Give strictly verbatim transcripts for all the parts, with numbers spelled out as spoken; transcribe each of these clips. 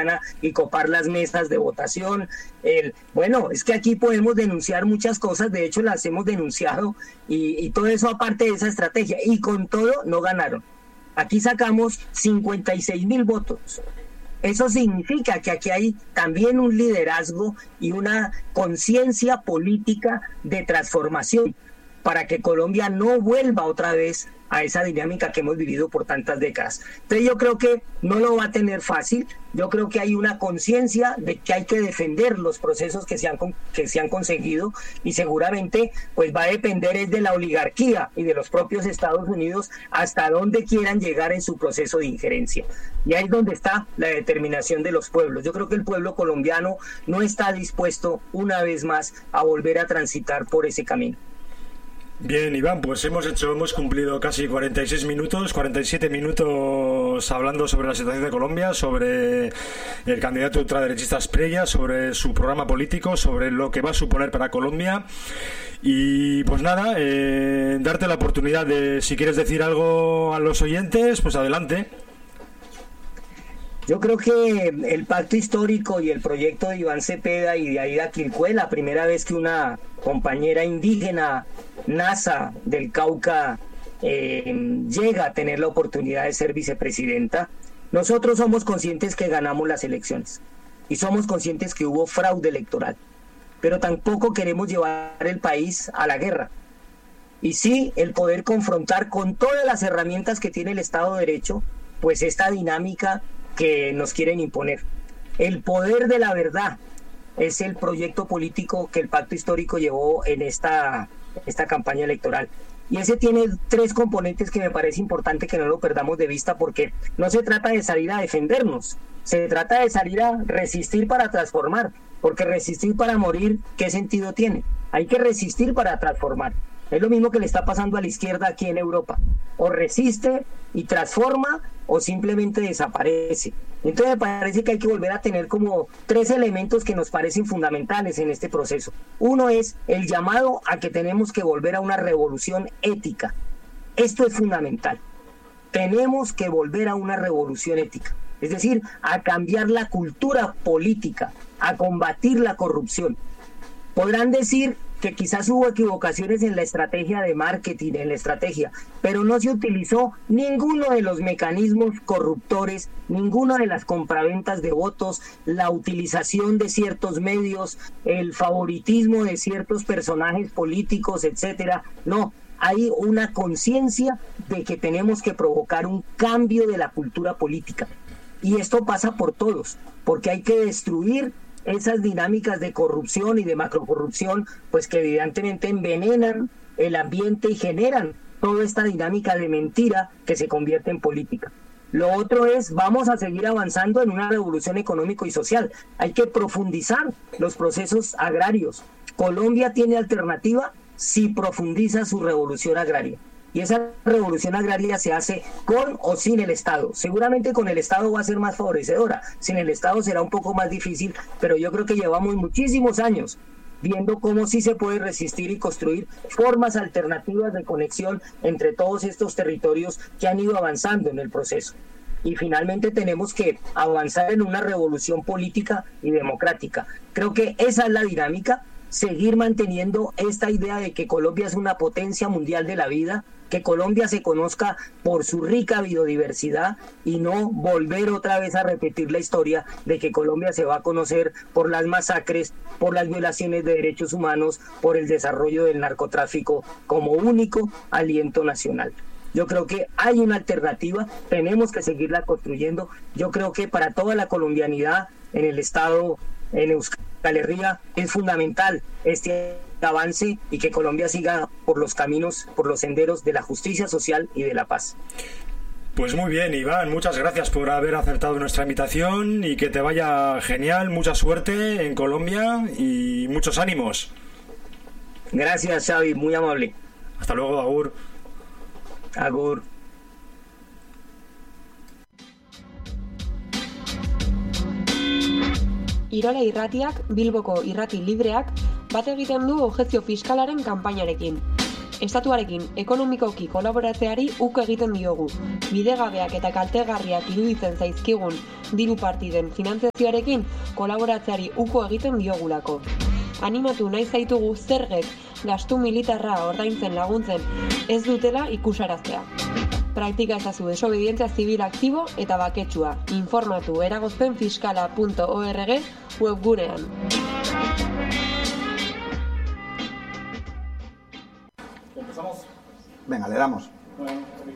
y copar las mesas de votación. El, bueno, es que aquí podemos denunciar muchas cosas, de hecho las hemos denunciado, y, y todo eso aparte de esa estrategia, y con todo no ganaron. Aquí sacamos cincuenta y seis mil votos. Eso significa que aquí hay también un liderazgo y una conciencia política de transformación para que Colombia no vuelva otra vez a esa dinámica que hemos vivido por tantas décadas. Entonces yo creo que no lo va a tener fácil, yo creo que hay una conciencia de que hay que defender los procesos que se han, que se han conseguido, y seguramente pues va a depender es de la oligarquía y de los propios Estados Unidos hasta dónde quieran llegar en su proceso de injerencia. Y ahí es donde está la determinación de los pueblos. Yo creo que el pueblo colombiano no está dispuesto una vez más a volver a transitar por ese camino. Bien, Iván, pues hemos hecho, hemos cumplido casi cuarenta y seis minutos, cuarenta y siete minutos hablando sobre la situación de Colombia, sobre el candidato ultraderechista Asprilla, sobre su programa político, sobre lo que va a suponer para Colombia. Y pues nada, eh, darte la oportunidad de, si quieres decir algo a los oyentes, pues adelante. Yo creo que el pacto histórico y el proyecto de Iván Cepeda y de Aida Quilpué, la primera vez que una compañera indígena NASA del Cauca eh, llega a tener la oportunidad de ser vicepresidenta, nosotros somos conscientes que ganamos las elecciones y somos conscientes que hubo fraude electoral, pero tampoco queremos llevar el país a la guerra. Y sí, el poder confrontar con todas las herramientas que tiene el Estado de Derecho, pues esta dinámica que nos quieren imponer. El poder de la verdad es el proyecto político que el pacto histórico llevó en esta, esta campaña electoral. Y ese tiene tres componentes que me parece importante que no lo perdamos de vista, porque no se trata de salir a defendernos, se trata de salir a resistir para transformar, porque resistir para morir, ¿qué sentido tiene? Hay que resistir para transformar. Es lo mismo que le está pasando a la izquierda aquí en Europa. O resiste y transforma, o simplemente desaparece. Entonces me parece que hay que volver a tener como tres elementos que nos parecen fundamentales en este proceso. Uno es el llamado a que tenemos que volver a una revolución ética. Esto es fundamental. Tenemos que volver a una revolución ética. Es decir, a cambiar la cultura política, a combatir la corrupción. Podrán decir que quizás hubo equivocaciones en la estrategia de marketing, en la estrategia, pero no se utilizó ninguno de los mecanismos corruptores, ninguna de las compraventas de votos, la utilización de ciertos medios, el favoritismo de ciertos personajes políticos, etcétera. No, hay una conciencia de que tenemos que provocar un cambio de la cultura política. Y esto pasa por todos, porque hay que destruir esas dinámicas de corrupción y de macrocorrupción, pues que evidentemente envenenan el ambiente y generan toda esta dinámica de mentira que se convierte en política. Lo otro es, vamos a seguir avanzando en una revolución económico y social. Hay que profundizar los procesos agrarios. Colombia tiene alternativa si profundiza su revolución agraria. Y esa revolución agraria se hace con o sin el Estado. Seguramente con el Estado va a ser más favorecedora. Sin el Estado será un poco más difícil, pero yo creo que llevamos muchísimos años viendo cómo sí se puede resistir y construir formas alternativas de conexión entre todos estos territorios que han ido avanzando en el proceso. Y finalmente tenemos que avanzar en una revolución política y democrática. Creo que esa es la dinámica. Seguir manteniendo esta idea de que Colombia es una potencia mundial de la vida, que Colombia se conozca por su rica biodiversidad y no volver otra vez a repetir la historia de que Colombia se va a conocer por las masacres, por las violaciones de derechos humanos, por el desarrollo del narcotráfico como único aliento nacional. Yo creo que hay una alternativa, tenemos que seguirla construyendo. Yo creo que para toda la colombianidad en el Estado, en Euskadi Herria, es fundamental este avance y que Colombia siga por los caminos, por los senderos de la justicia social y de la paz. Pues muy bien, Iván, muchas gracias por haber aceptado nuestra invitación y que te vaya genial, mucha suerte en Colombia y muchos ánimos. Gracias, Xavi, muy amable. Hasta luego, agur. Agur. Irola Irratiak, Bilboko irrati libreak, bat egiten du objekzio fiskalaren kanpainarekin. Estatuarekin ekonomikoki kolaboratzeari uko egiten diogu. Bidegabeak eta kaltegarriak iruditzen zaizkigun diru partiden finantzazioarekin kolaboratzeari uko egiten diogulako. Animatu nahi zaitugu zergek gastu militarra ordaintzen laguntzen ez dutela ikusaraztea. Praktika ezazu desobedientzia zibil aktibo eta baketsua. Informatu eragozpen fiskala punto org webgunean. ¿Empezamos? Venga, le damos. Bueno,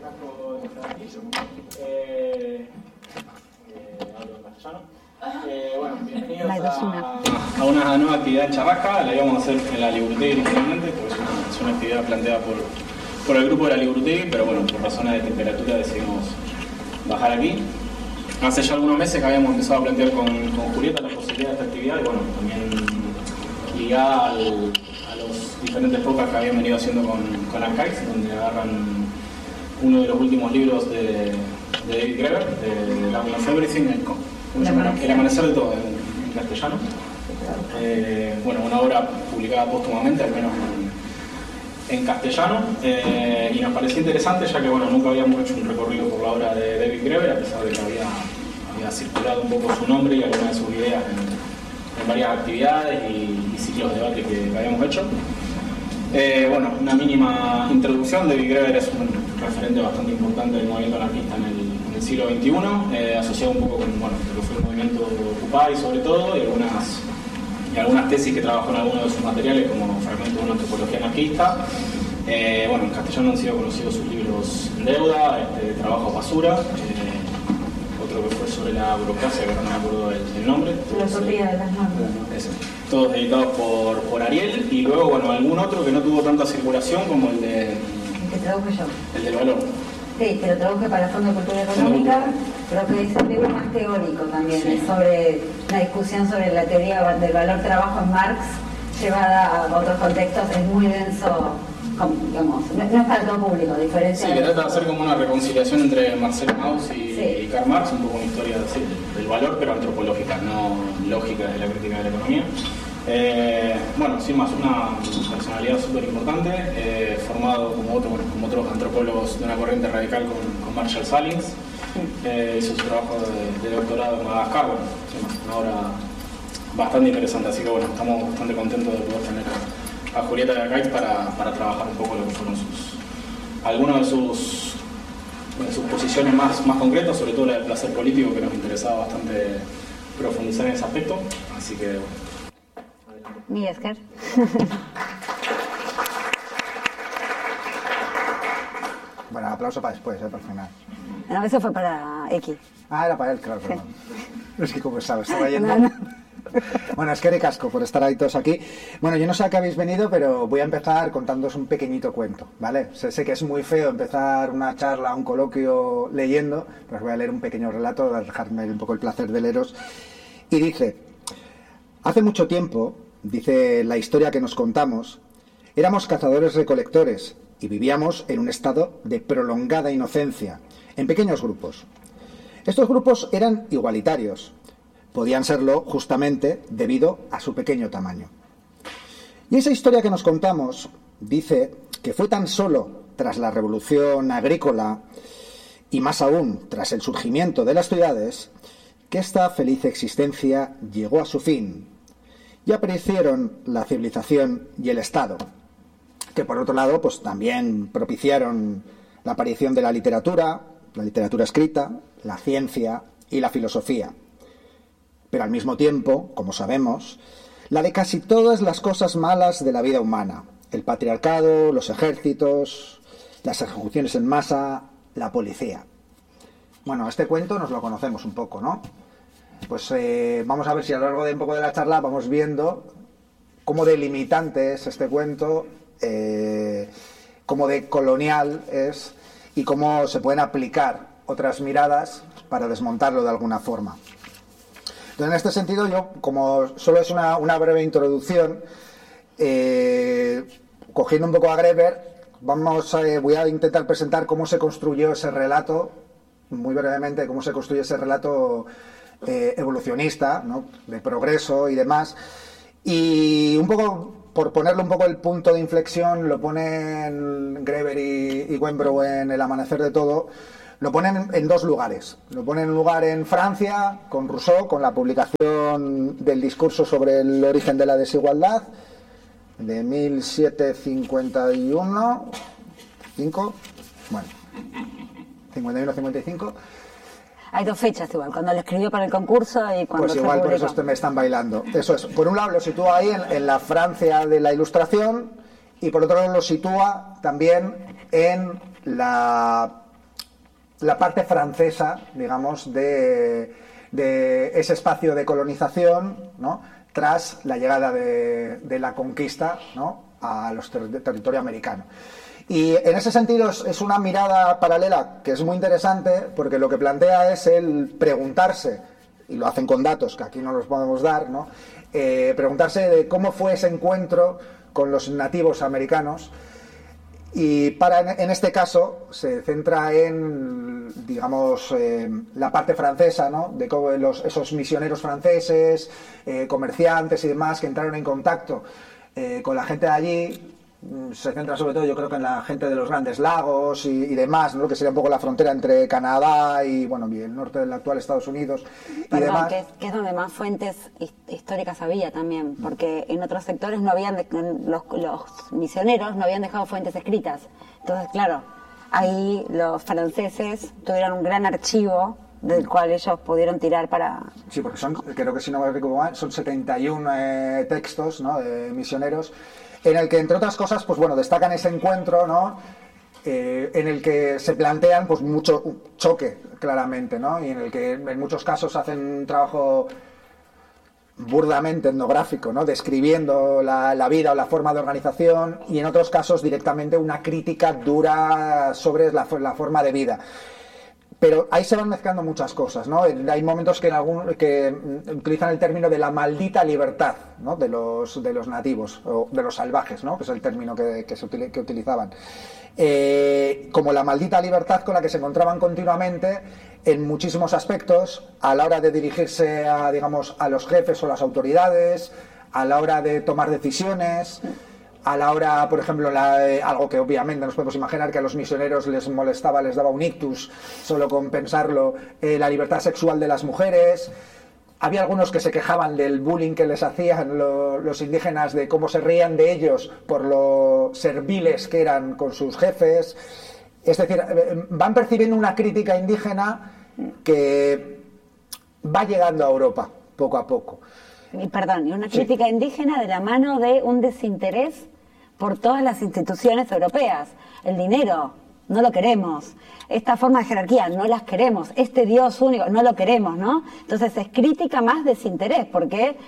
eh, eh, hablo en castellano. Eh, bueno, bienvenidos a, a una nueva actividad en Charrasca. La íbamos a hacer en la Liburutegui originalmente, porque es una, es una actividad planteada por, por el grupo de la Liburutegui, pero bueno, por razones de temperatura decidimos bajar aquí. Hace ya algunos meses que habíamos empezado a plantear con, con Julieta la posibilidad de esta actividad y bueno, también ligada al, a los diferentes podcasts que habían venido haciendo con, con Archives, donde agarran uno de los últimos libros de, de David Graeber, de Dawn of Everything, el, ¿cómo se llama? El amanecer de todo, en, en castellano. Eh, bueno, una obra publicada póstumamente, al menos en, en castellano, eh, y nos pareció interesante ya que bueno, nunca habíamos hecho un recorrido por la obra de David Graeber, a pesar de que había, había circulado un poco su nombre y algunas de sus ideas en, en varias actividades y, y ciclos de debate que, que habíamos hecho. Eh, bueno, una mínima introducción. David Graeber es un referente bastante importante del movimiento anarquista en el, en el siglo veintiuno, eh, asociado un poco con bueno, lo que fue el movimiento Occupy sobre todo, y algunas, y algunas tesis que trabajó en algunos de sus materiales, como fragmentos de una antropología anarquista. Eh, bueno, en castellano han sido conocidos sus libros En deuda, este, Trabajo basura, eh, otro que fue sobre la burocracia, que no me acuerdo el, el nombre. Filosofía de las normas. Ese. Todos editados por, por Ariel, y luego bueno, algún otro que no tuvo tanta circulación como el de... El que traduje yo. El del valor. Sí, que lo traduje para el Fondo de Cultura Económica, creo que es un libro más teórico también, sí. Es sobre una discusión sobre la teoría del valor trabajo en Marx, llevada a otros contextos, es muy denso, como, digamos, no, no es para todo público, a diferencia sí, de... que trata de hacer como una reconciliación entre Marcel Mauss y, sí. y Karl Marx, un poco una historia sí, del valor, pero antropológica, no lógica de la crítica de la economía. Eh, bueno, sin más, una personalidad súper importante, eh, formado como, otro, bueno, como otros antropólogos de una corriente radical con, con Marshall Salins, eh, hizo su trabajo de, de doctorado en Madagascar, bueno, sin más, una obra bastante interesante, así que bueno, estamos bastante contentos de poder tener a, a Julieta de Archives para, para trabajar un poco lo que fueron sus, algunos de sus, de sus posiciones más, más concretas, sobre todo la del placer político, que nos interesaba bastante profundizar en ese aspecto, así que bueno. Ni Esker. Bueno, aplauso para después, ¿eh? Para el final. No, eso fue para X. Ah, era para él, claro, perdón. Es que como sabes, estaba yendo... No, no. Bueno, es que de casco por estar ahí todos aquí. Bueno, yo no sé a qué habéis venido, pero voy a empezar contándoos un pequeñito cuento, ¿vale? Sé, sé que es muy feo empezar una charla, un coloquio leyendo, pero os voy a leer un pequeño relato, a dejarme un poco el placer de leeros. Y dice: hace mucho tiempo, dice la historia que nos contamos, éramos cazadores-recolectores y vivíamos en un estado de prolongada inocencia, en pequeños grupos. Estos grupos eran igualitarios, podían serlo justamente debido a su pequeño tamaño. Y esa historia que nos contamos dice que fue tan solo tras la revolución agrícola y más aún tras el surgimiento de las ciudades que esta feliz existencia llegó a su fin y aparecieron la civilización y el Estado, que por otro lado pues también propiciaron la aparición de la literatura, la literatura escrita, la ciencia y la filosofía. Pero al mismo tiempo, como sabemos, la de casi todas las cosas malas de la vida humana: el patriarcado, los ejércitos, las ejecuciones en masa, la policía. Bueno, este cuento nos lo conocemos un poco, ¿no? Pues eh, vamos a ver si a lo largo de un poco de la charla vamos viendo cómo de limitante es este cuento, eh, cómo de colonial es y cómo se pueden aplicar otras miradas para desmontarlo de alguna forma. Entonces, en este sentido, yo, como solo es una, una breve introducción, eh, cogiendo un poco a Graeber, vamos a, eh, voy a intentar presentar cómo se construyó ese relato, muy brevemente, cómo se construye ese relato eh, evolucionista, ¿no?, de progreso y demás, y un poco por ponerle un poco el punto de inflexión, lo ponen Greber y, y Wenbrough en El amanecer de todo, lo ponen en, en dos lugares. Lo ponen en un lugar en Francia, con Rousseau, con la publicación del discurso sobre el origen de la desigualdad, de mil setecientos cincuenta y uno, cinco, bueno, cincuenta y uno cincuenta y cinco. Hay dos fechas igual, cuando lo escribió para el concurso y cuando Pues igual se por eso este me están bailando. Eso es. Por un lado lo sitúa ahí en, en la Francia de la Ilustración y por otro lado lo sitúa también en la, la parte francesa, digamos, de, de ese espacio de colonización, ¿no?, tras la llegada de, de la conquista, ¿no?, a los ter- de territorio americano. Y en ese sentido es, es una mirada paralela que es muy interesante, porque lo que plantea es el preguntarse, y lo hacen con datos que aquí no los podemos dar, ¿no?, eh, preguntarse de cómo fue ese encuentro con los nativos americanos. Y para, en este caso se centra en, digamos, eh, la parte francesa, ¿no?, de cómo los, esos misioneros franceses, eh, comerciantes y demás que entraron en contacto eh, con la gente de allí. Se centra sobre todo, yo creo, que en la gente de los Grandes Lagos y, y demás, ¿no?, que sería un poco la frontera entre Canadá y, bueno, y el norte del actual Estados Unidos y Perdón, demás. que es, que es donde más fuentes históricas había también, porque en otros sectores no habían de, los, los misioneros no habían dejado fuentes escritas. Entonces, claro, ahí los franceses tuvieron un gran archivo del cual ellos pudieron tirar para... Sí, porque son, creo que si no me equivoco mal, son setenta y uno eh, textos, ¿no?, de misioneros, en el que, entre otras cosas, pues bueno, destacan ese encuentro, ¿no?, eh, en el que se plantean pues mucho choque, claramente, ¿no?, y en el que en muchos casos hacen un trabajo burdamente etnográfico, ¿no?, describiendo la, la vida o la forma de organización, y en otros casos directamente una crítica dura sobre la, la forma de vida. Pero ahí se van mezclando muchas cosas, ¿no? Hay momentos que, en algún, que utilizan el término de la maldita libertad, ¿no?, de los, de los nativos, o de los salvajes, ¿no?, que es el término que, que, se, que utilizaban. Eh, como la maldita libertad con la que se encontraban continuamente en muchísimos aspectos, a la hora de dirigirse a, digamos, a los jefes o las autoridades, a la hora de tomar decisiones, a la hora, por ejemplo, la, eh, algo que obviamente nos podemos imaginar que a los misioneros les molestaba, les daba un ictus solo con pensarlo, eh, la libertad sexual de las mujeres. Había algunos que se quejaban del bullying que les hacían lo, los indígenas, de cómo se reían de ellos por lo serviles que eran con sus jefes. Es decir, van percibiendo una crítica indígena que va llegando a Europa poco a poco. Y perdón, y una crítica sí. indígena de la mano de un desinterés por todas las instituciones europeas. El dinero, no lo queremos. Esta forma de jerarquía, no las queremos. Este Dios único, no lo queremos, ¿no? Entonces es crítica más desinterés, porque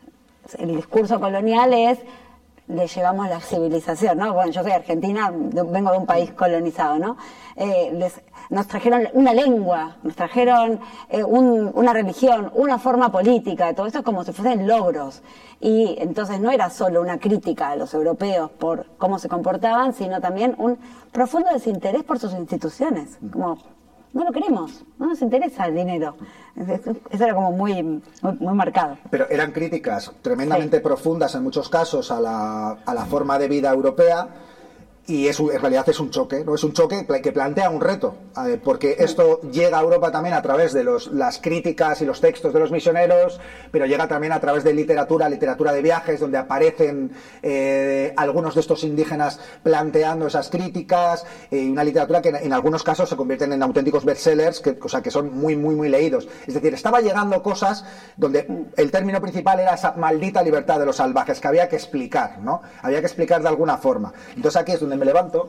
el discurso colonial es, le llevamos la civilización, ¿no? Bueno, yo soy argentina, vengo de un país colonizado, ¿no? Eh, les, nos trajeron una lengua, nos trajeron eh, un, una religión, una forma política, todo esto como si fuesen logros. Y entonces no era solo una crítica a los europeos por cómo se comportaban, sino también un profundo desinterés por sus instituciones. Como, no lo queremos, no nos interesa el dinero. Eso era como muy, muy, muy marcado. Pero eran críticas tremendamente sí. profundas en muchos casos a la, a la forma de vida europea. Y es, en realidad es un choque, ¿no? Es un choque que plantea un reto, eh, porque esto llega a Europa también a través de los, las críticas y los textos de los misioneros, pero llega también a través de literatura, literatura de viajes, donde aparecen eh, algunos de estos indígenas planteando esas críticas, y eh, una literatura que en, en algunos casos se convierten en auténticos bestsellers, que, o sea, que son muy, muy, muy leídos. Es decir, estaba llegando cosas donde el término principal era esa maldita libertad de los salvajes, que había que explicar, ¿no? Había que explicar de alguna forma. Entonces aquí es donde me levanto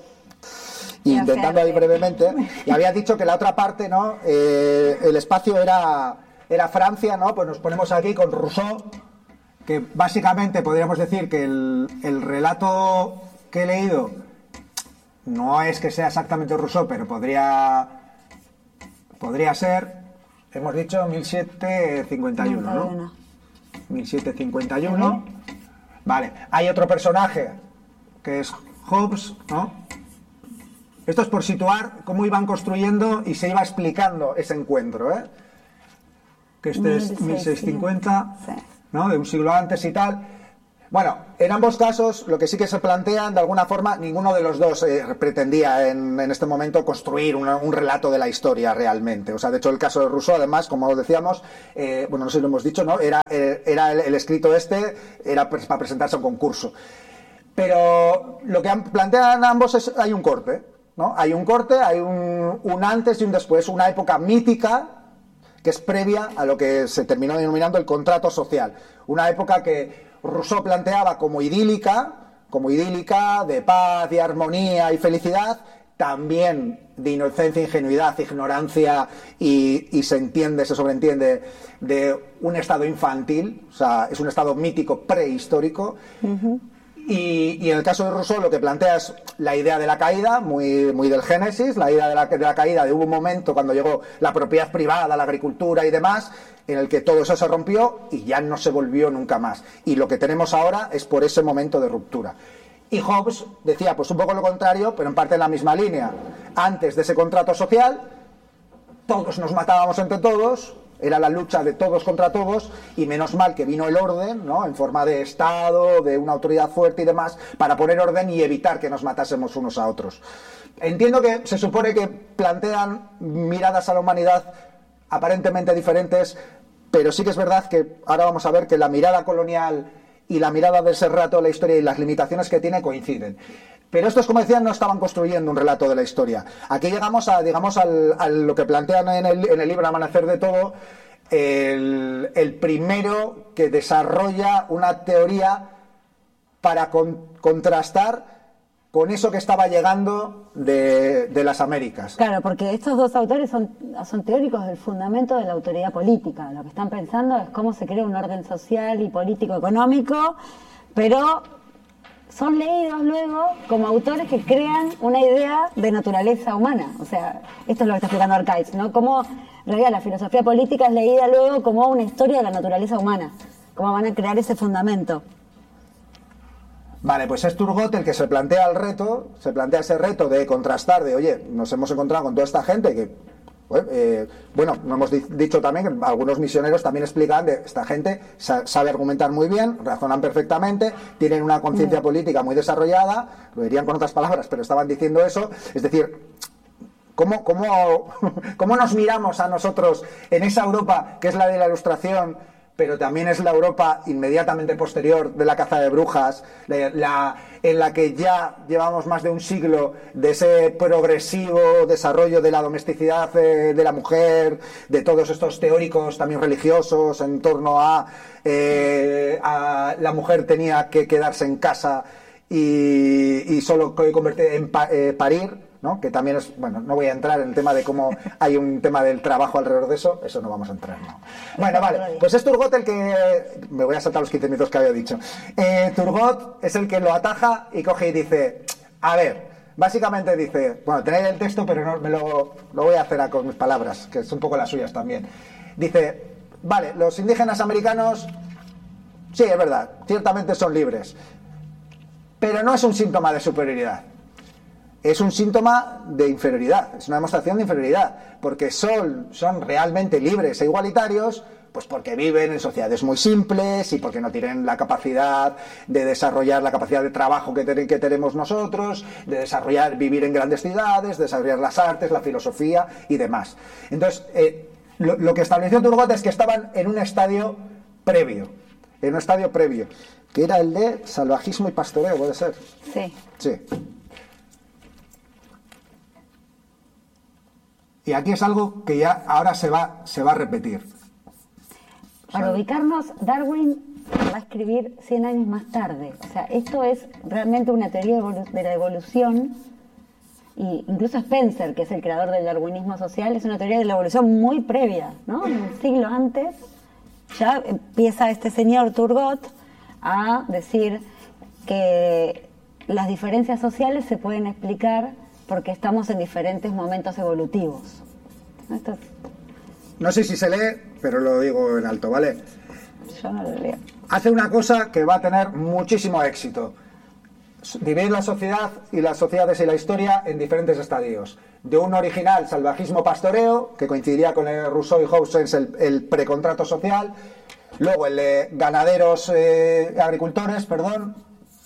y intentando ahí brevemente, y había dicho que la otra parte, ¿no? Eh, el espacio era, era Francia, ¿no? Pues nos ponemos aquí con Rousseau, que básicamente podríamos decir que el, el relato que he leído no es que sea exactamente Rousseau, pero podría podría ser, hemos dicho mil setecientos cincuenta y uno, ¿no? mil setecientos cincuenta y uno. Vale, hay otro personaje que es Hobbes, ¿no? Esto es por situar cómo iban construyendo y se iba explicando ese encuentro, ¿eh? Que este es mil seiscientos cincuenta, ¿no? De un siglo antes y tal. Bueno, en ambos casos, lo que sí que se plantean, de alguna forma, ninguno de los dos eh, pretendía en, en este momento construir una, un relato de la historia realmente. O sea, de hecho, el caso de Rousseau, además, como decíamos, eh, bueno, no sé si lo hemos dicho, ¿no? Era, eh, era el, el escrito este, era para presentarse a un concurso. Pero lo que han, plantean ambos es, hay un corte, ¿no? Hay un corte, hay un, un antes y un después, una época mítica que es previa a lo que se terminó denominando el contrato social. Una época que Rousseau planteaba como idílica, como idílica, de paz y armonía y felicidad, también de inocencia, ingenuidad, ignorancia y, y se entiende, se sobreentiende de un estado infantil, o sea, es un estado mítico prehistórico. Uh-huh. Y, y en el caso de Rousseau lo que plantea es la idea de la caída, muy, muy del Génesis, la idea de la, de la caída, de hubo un momento cuando llegó la propiedad privada, la agricultura y demás, en el que todo eso se rompió y ya no se volvió nunca más. Y lo que tenemos ahora es por ese momento de ruptura. Y Hobbes decía pues un poco lo contrario, pero en parte en la misma línea. Antes de ese contrato social, todos nos matábamos entre todos, era la lucha de todos contra todos, y menos mal que vino el orden, ¿no?, en forma de Estado, de una autoridad fuerte y demás, para poner orden y evitar que nos matásemos unos a otros. Entiendo que se supone que plantean miradas a la humanidad aparentemente diferentes, pero sí que es verdad que ahora vamos a ver que la mirada colonial y la mirada de ese relato de la historia y las limitaciones que tiene coinciden. Pero estos, como decían, no estaban construyendo un relato de la historia. Aquí llegamos a, digamos, al, a lo que plantean en el, en el libro Amanecer de Todo, el, el primero que desarrolla una teoría para con, contrastar con eso que estaba llegando de, de las Américas. Claro, porque estos dos autores son, son teóricos del fundamento de la autoridad política. Lo que están pensando es cómo se crea un orden social y político-económico, pero son leídos luego como autores que crean una idea de naturaleza humana. O sea, esto es lo que está explicando Arcaiz, ¿no? Cómo en realidad la filosofía política es leída luego como una historia de la naturaleza humana. Cómo van a crear ese fundamento. Vale, pues es Turgot el que se plantea el reto, se plantea ese reto de contrastar, de oye, nos hemos encontrado con toda esta gente que, eh, bueno, no hemos di- dicho también que algunos misioneros también explican de esta gente sa- sabe argumentar muy bien, razonan perfectamente, tienen una conciencia mm. política muy desarrollada, lo dirían con otras palabras, pero estaban diciendo eso, es decir, ¿cómo, cómo, cómo nos miramos a nosotros en esa Europa que es la de la Ilustración, pero también es la Europa inmediatamente posterior de la caza de brujas, la, la, en la que ya llevamos más de un siglo de ese progresivo desarrollo de la domesticidad de, de la mujer, de todos estos teóricos también religiosos en torno a, eh, a la mujer tenía que quedarse en casa y, y solo convertir en pa, eh, parir, ¿no? Que también es, bueno, no voy a entrar en el tema de cómo hay un tema del trabajo alrededor de eso, eso no vamos a entrar, ¿no? Bueno, vale, pues es Turgot el que, me voy a saltar los quince minutos que había dicho, eh, Turgot es el que lo ataja y coge y dice, a ver, básicamente dice, bueno, tenéis el texto, pero no, me lo, lo voy a hacer a, con mis palabras, que son un poco las suyas también. Dice, vale, los indígenas americanos, sí, es verdad, ciertamente son libres, pero no es un síntoma de superioridad. Es un síntoma de inferioridad, es una demostración de inferioridad, porque son, son realmente libres e igualitarios, pues porque viven en sociedades muy simples y porque no tienen la capacidad de desarrollar la capacidad de trabajo que, ten, que tenemos nosotros, de desarrollar, vivir en grandes ciudades, desarrollar las artes, la filosofía y demás. Entonces, eh, lo, lo que estableció Turgot es que estaban en un estadio previo, en un estadio previo, que era el de salvajismo y pastoreo, ¿puede ser? Sí. Sí. Y aquí es algo que ya ahora se va, se va a repetir. Para ubicarnos, Darwin va a escribir cien años más tarde. O sea, esto es realmente una teoría de la evolución, y incluso Spencer, que es el creador del darwinismo social, es una teoría de la evolución muy previa, ¿no? Un siglo antes ya empieza este señor Turgot a decir que las diferencias sociales se pueden explicar porque estamos en diferentes momentos evolutivos. Esto es... No sé si se lee, pero lo digo en alto, ¿vale? Yo no lo leo. Hace una cosa que va a tener muchísimo éxito. Dividir la sociedad y las sociedades y la historia en diferentes estadios. De un original salvajismo pastoreo, que coincidiría con el Rousseau y Hobbes, el, el precontrato social, Luego el de ganaderos, eh, agricultores, perdón,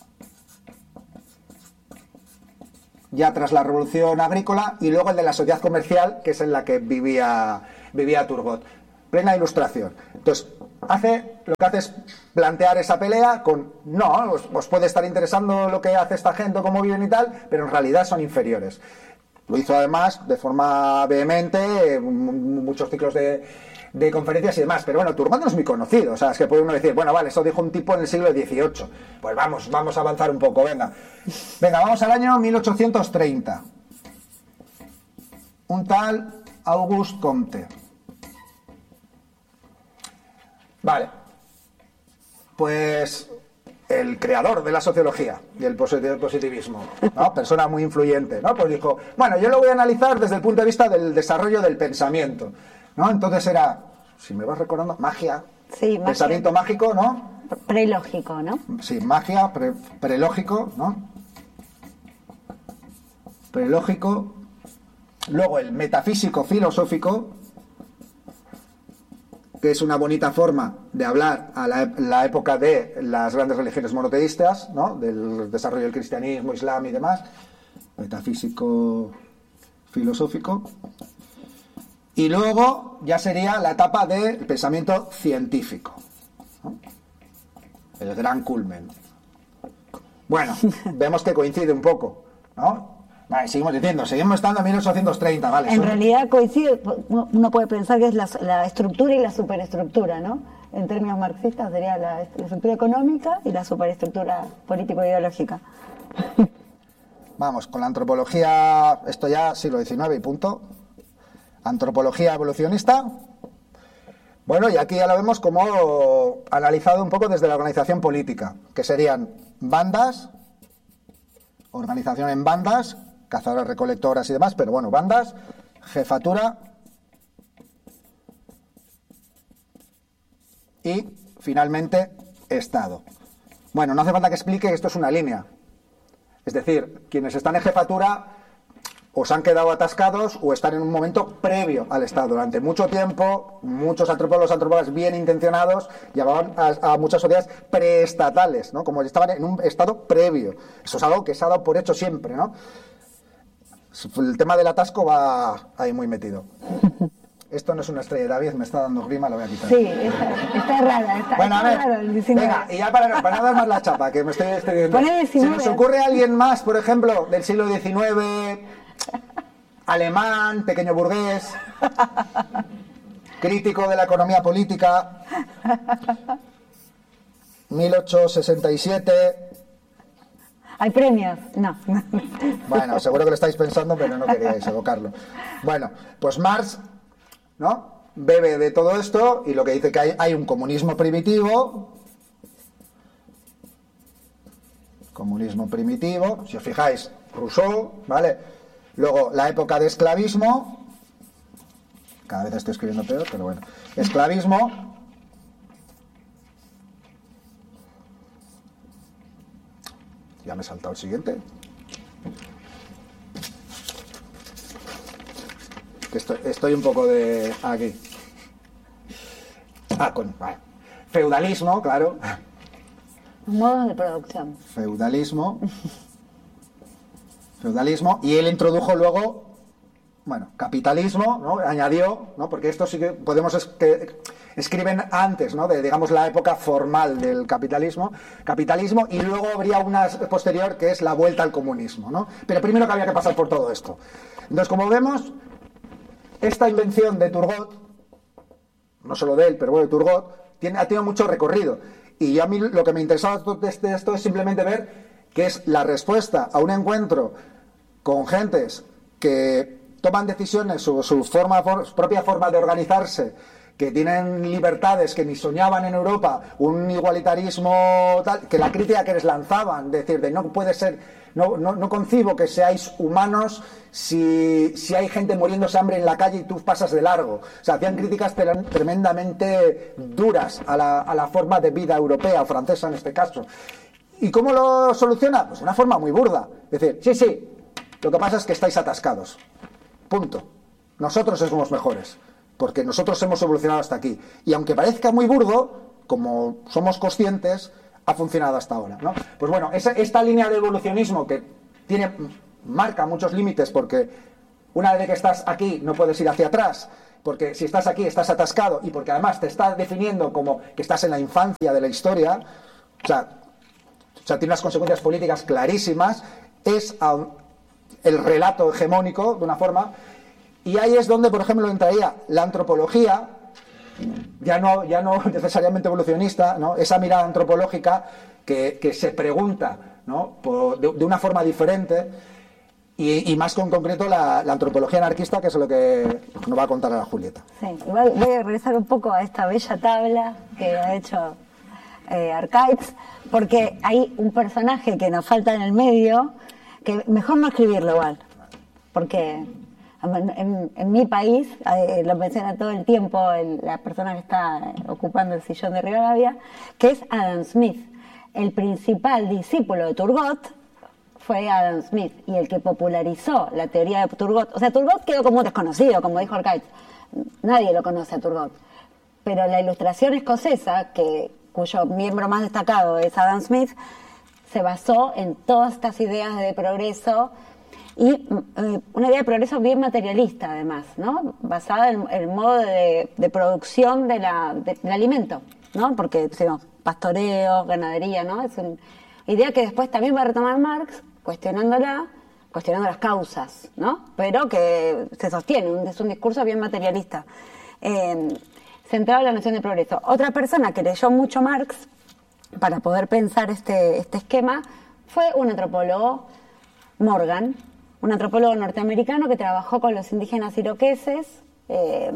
ya tras la revolución agrícola, y luego el de la sociedad comercial, que es en la que vivía, vivía Turgot. Plena ilustración. Entonces, hace, lo que hace es plantear esa pelea con, no, os, os puede estar interesando lo que hace esta gente, cómo viven y tal, pero en realidad son inferiores. Lo hizo además de forma vehemente, muchos ciclos de, de conferencias y demás, pero bueno, Turgot no es muy conocido, o sea, es que puede uno decir, bueno, vale, eso dijo un tipo en el siglo dieciocho, pues vamos, vamos a avanzar un poco, venga. Venga, vamos al año mil ochocientos treinta. Un tal Auguste Comte. Vale, pues el creador de la sociología y el positivismo, ¿no? Persona muy influyente, ¿no? Pues dijo, bueno, yo lo voy a analizar desde el punto de vista del desarrollo del pensamiento, ¿no? Entonces era, si me vas recordando, magia, sí, magia. Pensamiento mágico, ¿no? Prelógico, ¿no? Sí, magia, pre, prelógico, ¿no? Prelógico. Luego el metafísico filosófico, que es una bonita forma de hablar a la, la época de las grandes religiones monoteístas, ¿no? Del desarrollo del cristianismo, islam y demás. Metafísico filosófico. Y luego ya sería la etapa del pensamiento científico, ¿no? El gran culmen. Bueno, vemos que coincide un poco, ¿no? Vale, seguimos diciendo, seguimos estando en mil ochocientos treinta, ¿vale? En Son... realidad coincide, uno puede pensar que es la, la estructura y la superestructura, ¿no? En términos marxistas sería la, la estructura económica y la superestructura político-ideológica. Vamos, con la antropología, esto ya siglo diecinueve y punto. Antropología evolucionista. Bueno, y aquí ya lo vemos como analizado un poco desde la organización política, que serían bandas, organización en bandas, cazadoras, recolectoras y demás, pero bueno, bandas, jefatura y finalmente Estado. Bueno, no hace falta que explique que esto es una línea. Es decir, quienes están en jefatura o se han quedado atascados o están en un momento previo al Estado. Durante mucho tiempo, muchos antropólogos, antropólogas bien intencionados llamaban a, a muchas sociedades preestatales, ¿no? Como estaban en un estado previo. Eso es algo que se ha dado por hecho siempre, ¿no? El tema del atasco va ahí muy metido. Esto no es una estrella de David, me está dando grima, lo voy a quitar. Sí, está, está rara. Está, bueno, a ver, está raro el diecinueve. Venga, y ya para, para no dar más la chapa, que me estoy extendiendo. Pone diecinueve. ¿Se nos ocurre alguien más, por ejemplo, del siglo diecinueve, alemán, pequeño burgués, crítico de la economía política, mil ochocientos sesenta y siete... ¿Hay premios? No. Bueno, seguro que lo estáis pensando, pero no queríais evocarlo. Bueno, pues Marx, ¿no? Bebe de todo esto y lo que dice que hay, hay un comunismo primitivo. Comunismo primitivo, si os fijáis, Rousseau, ¿vale? Luego la época de esclavismo. Cada vez estoy escribiendo peor, pero bueno. Esclavismo. Ya me he saltado el siguiente. Que estoy, estoy un poco de... aquí. Ah, con... Vale. Feudalismo, claro. Modos de producción. Feudalismo. Feudalismo. Y él introdujo luego... Bueno, capitalismo, ¿no? Añadió, ¿no? Porque esto sí que podemos... Es que escriben antes, ¿no? De, digamos, la época formal del capitalismo. Capitalismo, y luego habría una posterior que es la vuelta al comunismo, ¿no? Pero primero que había que pasar por todo esto. Entonces, como vemos, esta invención de Turgot, no solo de él, pero bueno, de Turgot, tiene, ha tenido mucho recorrido. Y a mí lo que me interesaba de esto es simplemente ver que es la respuesta a un encuentro con gentes que toman decisiones sobre su, forma, su propia forma de organizarse, que tienen libertades que ni soñaban en Europa, un igualitarismo tal, que la crítica que les lanzaban, decir, de no puede ser, no, no, no concibo que seáis humanos si, si hay gente muriéndose hambre en la calle y tú pasas de largo. O sea, hacían críticas tremendamente duras a la, a la forma de vida europea o francesa en este caso. ¿Y cómo lo soluciona? Pues de una forma muy burda. Es decir, sí, sí, lo que pasa es que estáis atascados. Punto. Nosotros somos mejores, porque nosotros hemos evolucionado hasta aquí. Y aunque parezca muy burdo, como somos conscientes, ha funcionado hasta ahora, ¿no? Pues bueno, esa, esta línea de evolucionismo que tiene, marca muchos límites, porque una vez que estás aquí no puedes ir hacia atrás, porque si estás aquí estás atascado, y porque además te está definiendo como que estás en la infancia de la historia, o sea, o sea tiene unas consecuencias políticas clarísimas, es um, el relato hegemónico de una forma, y ahí es donde, por ejemplo, entraría la antropología, ya no, ya no necesariamente evolucionista, ¿no? Esa mirada antropológica que, que se pregunta, ¿no? Por, de, de una forma diferente, y, y más con concreto la, la antropología anarquista, que es lo que nos va a contar a la Julieta. Sí, igual voy a regresar un poco a esta bella tabla que ha hecho eh, Arcaiz, porque hay un personaje que nos falta en el medio, que mejor no escribirlo igual, porque en, en mi país, eh, lo menciona todo el tiempo el, la persona que está ocupando el sillón de Rivadavia, que es Adam Smith. El principal discípulo de Turgot fue Adam Smith, y el que popularizó la teoría de Turgot. O sea, Turgot quedó como un desconocido, como dijo Arcaiz. Nadie lo conoce a Turgot. Pero la Ilustración escocesa, que, cuyo miembro más destacado es Adam Smith, se basó en todas estas ideas de progreso, y eh, una idea de progreso bien materialista además, ¿no? Basada en el modo de, de producción de la, de, del alimento, ¿no? Porque, digamos, pastoreo, ganadería, ¿no? Es una idea que después también va a retomar Marx, cuestionándola, cuestionando las causas, ¿no? Pero que se sostiene, un, es un discurso bien materialista, eh, centrado en la noción de progreso. Otra persona que leyó mucho Marx para poder pensar este, este esquema fue un antropólogo, Morgan, un antropólogo norteamericano que trabajó con los indígenas iroqueses, eh,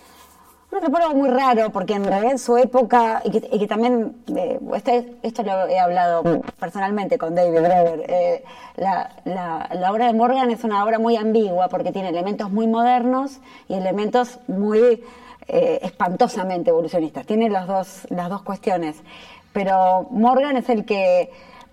un antropólogo muy raro, porque en realidad en su época, y que, y que también, eh, este, esto lo he hablado personalmente con David Brewer, eh, la, la, la obra de Morgan es una obra muy ambigua, porque tiene elementos muy modernos y elementos muy eh, espantosamente evolucionistas, tiene las dos, las dos cuestiones, pero Morgan es el que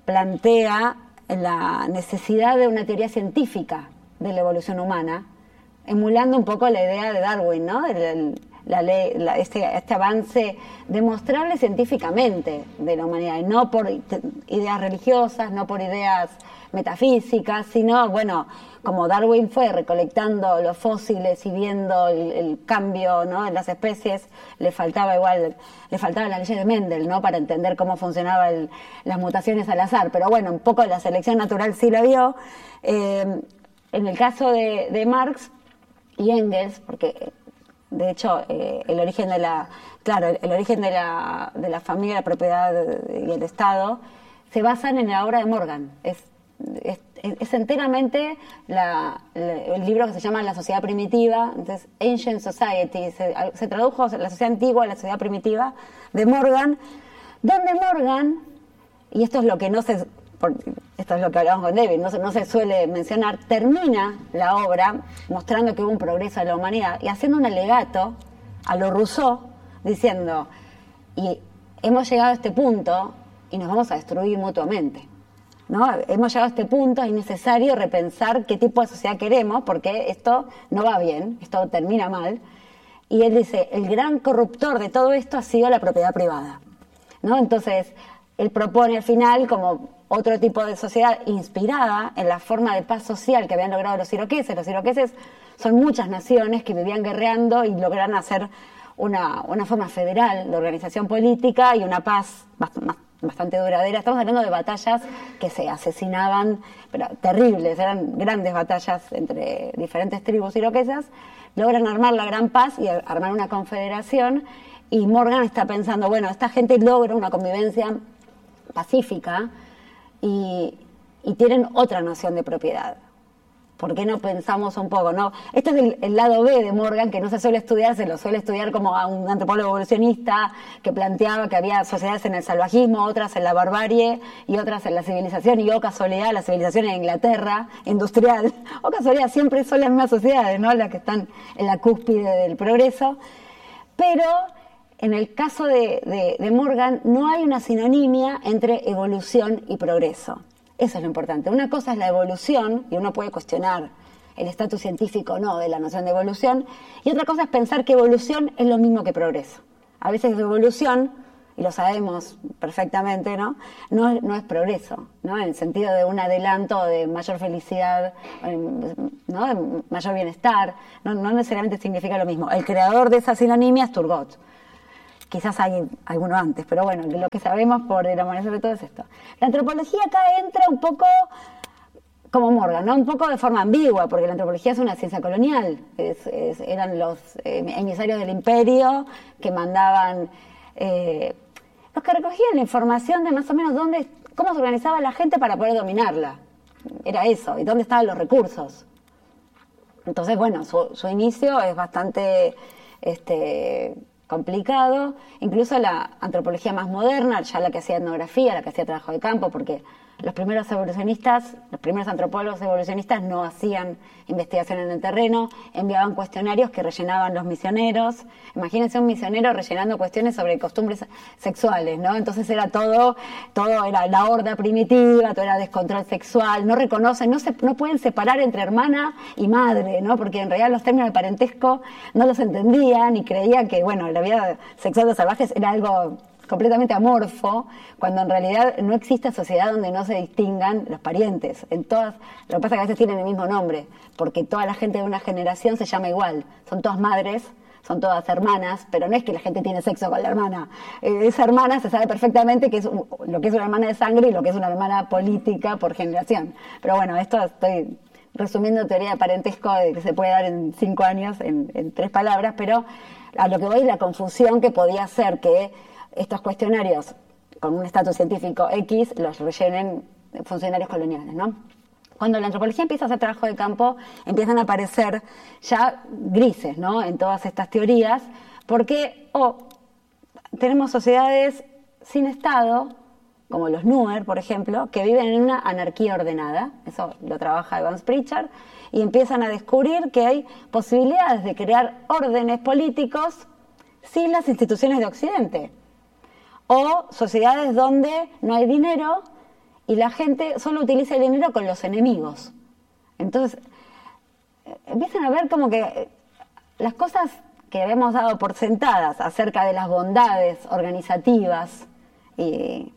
plantea la necesidad de una teoría científica de la evolución humana, emulando un poco la idea de Darwin, ¿no? El, el, la ley, la, este, este avance demostrable científicamente de la humanidad, y no por ideas religiosas, no por ideas metafísicas, sino, bueno, como Darwin fue recolectando los fósiles y viendo el, el cambio, ¿no?, en las especies, le faltaba igual, le faltaba la ley de Mendel, ¿no?, para entender cómo funcionaban las mutaciones al azar, pero bueno, un poco la selección natural sí la vio. Eh, en el caso de, de Marx y Engels, porque de hecho eh, el origen de la, claro, el, el origen de la, de la familia, la propiedad y el Estado se basan en la obra de Morgan. Es Es, es enteramente la, la, el libro que se llama La Sociedad Primitiva, entonces Ancient Society, se, se tradujo La Sociedad Antigua, La Sociedad Primitiva, de Morgan, donde Morgan, y esto es lo que no se, por, esto es lo que hablamos con David, no se, no se suele mencionar, termina la obra mostrando que hubo un progreso de la humanidad y haciendo un alegato a lo Rousseau, diciendo, y hemos llegado a este punto y nos vamos a destruir mutuamente, ¿no? Hemos llegado a este punto, es necesario repensar qué tipo de sociedad queremos, porque esto no va bien, esto termina mal. Y él dice, el gran corruptor de todo esto ha sido la propiedad privada, ¿no? Entonces, él propone al final como otro tipo de sociedad inspirada en la forma de paz social que habían logrado los iroqueses. Los iroqueses son muchas naciones que vivían guerreando y lograron hacer una, una forma federal de organización política y una paz bastante, bastante duradera. Estamos hablando de batallas que se asesinaban, pero terribles, eran grandes batallas entre diferentes tribus iroquesas. Logran armar la gran paz y armar una confederación, y Morgan está pensando, bueno, esta gente logra una convivencia pacífica y, y tienen otra noción de propiedad. ¿Por qué no pensamos un poco, no? Este es el, el lado B de Morgan, que no se suele estudiar, se lo suele estudiar como a un antropólogo evolucionista que planteaba que había sociedades en el salvajismo, otras en la barbarie y otras en la civilización, y oh casualidad, la civilización en Inglaterra, industrial, oh casualidad, siempre son las mismas sociedades, ¿no?, las que están en la cúspide del progreso. Pero en el caso de, de, de Morgan no hay una sinonimia entre evolución y progreso. Eso es lo importante. Una cosa es la evolución, y uno puede cuestionar el estatus científico o no de la noción de evolución, y otra cosa es pensar que evolución es lo mismo que progreso. A veces evolución y lo sabemos perfectamente, ¿no? No es, no es progreso, ¿no? En el sentido de un adelanto de mayor felicidad, ¿no? De mayor bienestar, no, no necesariamente significa lo mismo. El creador de esa sinonimia es Turgot. Quizás hay alguno antes, pero bueno, lo que sabemos por el Amanecer sobre todo es esto. La antropología acá entra un poco como Morgan, ¿no? Un poco de forma ambigua, porque la antropología es una ciencia colonial. Es, es, eran los eh, emisarios del imperio que mandaban... Eh, los que recogían la información de más o menos dónde, cómo se organizaba la gente para poder dominarla. Era eso, y dónde estaban los recursos. Entonces, bueno, su, su inicio es bastante este, complicado. Incluso la antropología más moderna, ya la que hacía etnografía, la que hacía trabajo de campo, porque los primeros evolucionistas, los primeros antropólogos evolucionistas no hacían investigación en el terreno, enviaban cuestionarios que rellenaban los misioneros. Imagínense un misionero rellenando cuestiones sobre costumbres sexuales, ¿no? Entonces era todo, todo era la horda primitiva, todo era descontrol sexual, no reconocen, no se, no pueden separar entre hermana y madre, ¿no? Porque en realidad los términos de parentesco no los entendían y creían que, bueno, la vida sexual de los salvajes era algo completamente amorfo, cuando en realidad no existe sociedad donde no se distingan los parientes. En todas, lo que pasa es que a veces tienen el mismo nombre, porque toda la gente de una generación se llama igual, son todas madres, son todas hermanas, pero no es que la gente tiene sexo con la hermana. Eh, esa hermana se sabe perfectamente que es lo que es una hermana de sangre y lo que es una hermana política por generación. Pero bueno, esto estoy resumiendo teoría de parentesco de que se puede dar en cinco años, en, en tres palabras, pero a lo que voy es la confusión que podía ser que estos cuestionarios con un estatus científico X los rellenen funcionarios coloniales, ¿no? Cuando la antropología empieza a hacer trabajo de campo, empiezan a aparecer ya grises, ¿no? En todas estas teorías, porque oh, tenemos sociedades sin Estado, como los Nuer, por ejemplo, que viven en una anarquía ordenada, eso lo trabaja Evans Pritchard, y empiezan a descubrir que hay posibilidades de crear órdenes políticos sin las instituciones de Occidente. O sociedades donde no hay dinero y la gente solo utiliza el dinero con los enemigos. Entonces, empiezan a ver como que las cosas que habíamos dado por sentadas acerca de las bondades organizativas, y,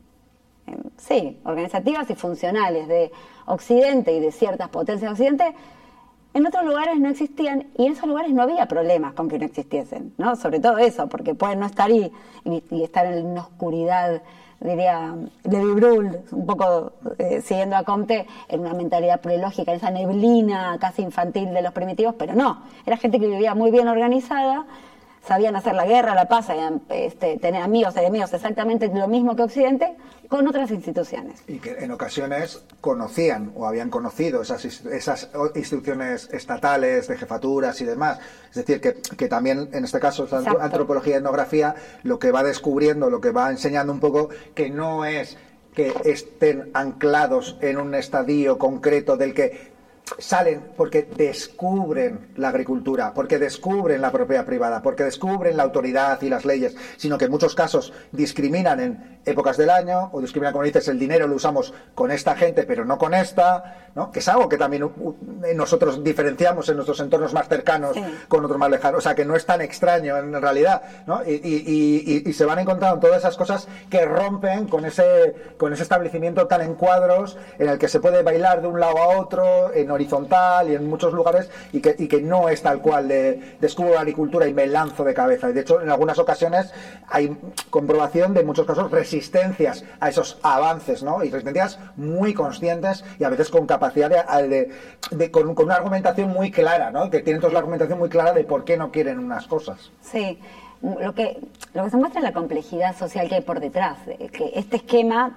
sí, organizativas y funcionales de Occidente y de ciertas potencias de Occidente, en otros lugares no existían y en esos lugares no había problemas con que no existiesen, ¿no? Sobre todo eso, porque pueden no estar y, y, y estar en una oscuridad, diría Levi Brühl, un poco eh, siguiendo a Comte, en una mentalidad prelógica, en esa neblina casi infantil de los primitivos, pero no, era gente que vivía muy bien organizada, sabían hacer la guerra, la paz, sabían este, tener amigos, enemigos, exactamente lo mismo que Occidente, con otras instituciones. Y que en ocasiones conocían o habían conocido esas, esas instituciones estatales, de jefaturas y demás. Es decir, que, que también en este caso, la Exacto. antropología y etnografía, lo que va descubriendo, lo que va enseñando un poco, que no es que estén anclados en un estadio concreto del que salen porque descubren la agricultura, porque descubren la propiedad privada, porque descubren la autoridad y las leyes, sino que en muchos casos discriminan en épocas del año, o discriminan, como dices, el dinero lo usamos con esta gente pero no con esta, ¿no? Que es algo que también nosotros diferenciamos en nuestros entornos más cercanos sí. con otros más lejanos, o sea que no es tan extraño en realidad, ¿no? Y, y, y, y se van encontrando todas esas cosas que rompen con ese, con ese establecimiento tan en cuadros, en el que se puede bailar de un lado a otro, en horizontal y en muchos lugares, y que, y que no es tal cual de descubro la agricultura y me lanzo de cabeza. Y de hecho en algunas ocasiones hay comprobación de en muchos casos resistencias a esos avances, ¿no? Y resistencias muy conscientes y a veces con capacidad de, de, de con, con una argumentación muy clara, ¿no? Que tienen toda la argumentación muy clara de por qué no quieren unas cosas. Sí, lo que, lo que se muestra es la complejidad social que hay por detrás, que este esquema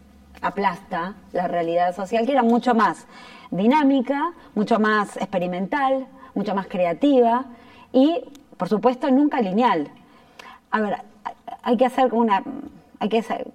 aplasta la realidad social, que era mucho más dinámica, mucho más experimental, mucho más creativa y, por supuesto, nunca lineal. A ver, hay que hacer una, hay que hacer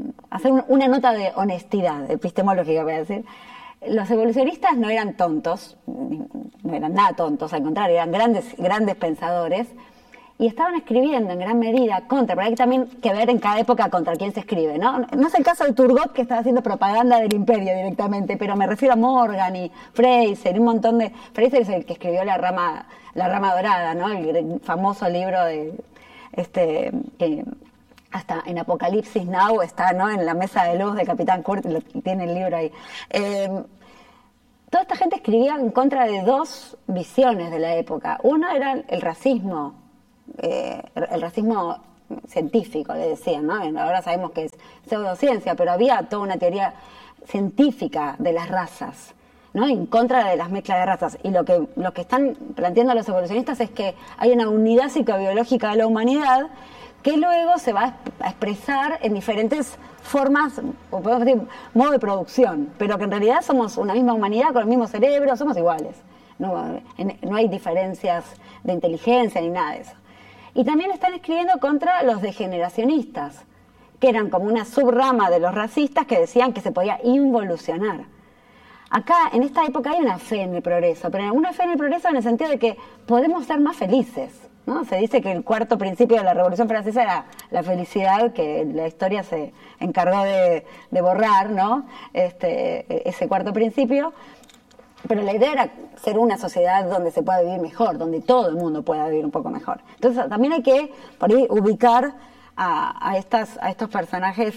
una nota de honestidad epistemológica, voy a decir. Los evolucionistas no eran tontos, no eran nada tontos, al contrario, eran grandes, grandes pensadores, y estaban escribiendo en gran medida contra, pero hay también que ver en cada época contra quién se escribe, ¿no? No es el caso de Turgot, que estaba haciendo propaganda del imperio directamente, pero me refiero a Morgan y Fraser, un montón de... Fraser es el que escribió La rama, la rama dorada, ¿no? El famoso libro de este que hasta en Apocalipsis Now está, ¿no?, en la mesa de luz de Capitán Kurt, lo, tiene el libro ahí. Eh, toda esta gente escribía en contra de dos visiones de la época. Uno era el racismo, eh, el racismo científico, le decían, ¿no? Ahora sabemos que es pseudociencia, pero había toda una teoría científica de las razas, ¿no?, en contra de las mezclas de razas. Y lo que, lo que están planteando los evolucionistas es que hay una unidad psicobiológica de la humanidad que luego se va a expresar en diferentes formas, o podemos decir, modo de producción, pero que en realidad somos una misma humanidad con el mismo cerebro, somos iguales. No, no hay diferencias de inteligencia ni nada de eso. Y también están escribiendo contra los degeneracionistas, que eran como una subrama de los racistas que decían que se podía involucionar. Acá, en esta época, hay una fe en el progreso, pero una fe en el progreso en el sentido de que podemos ser más felices, ¿no? Se dice que el cuarto principio de la Revolución Francesa era la felicidad, que la historia se encargó de, de borrar, ¿no?, este, ese cuarto principio. Pero la idea era ser una sociedad donde se pueda vivir mejor, donde todo el mundo pueda vivir un poco mejor. Entonces también hay que, por ahí, ubicar a, a, estas, a estos personajes,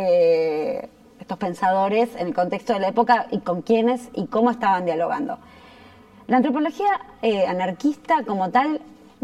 eh, estos pensadores en el contexto de la época y con quiénes y cómo estaban dialogando. La antropología eh, anarquista como tal,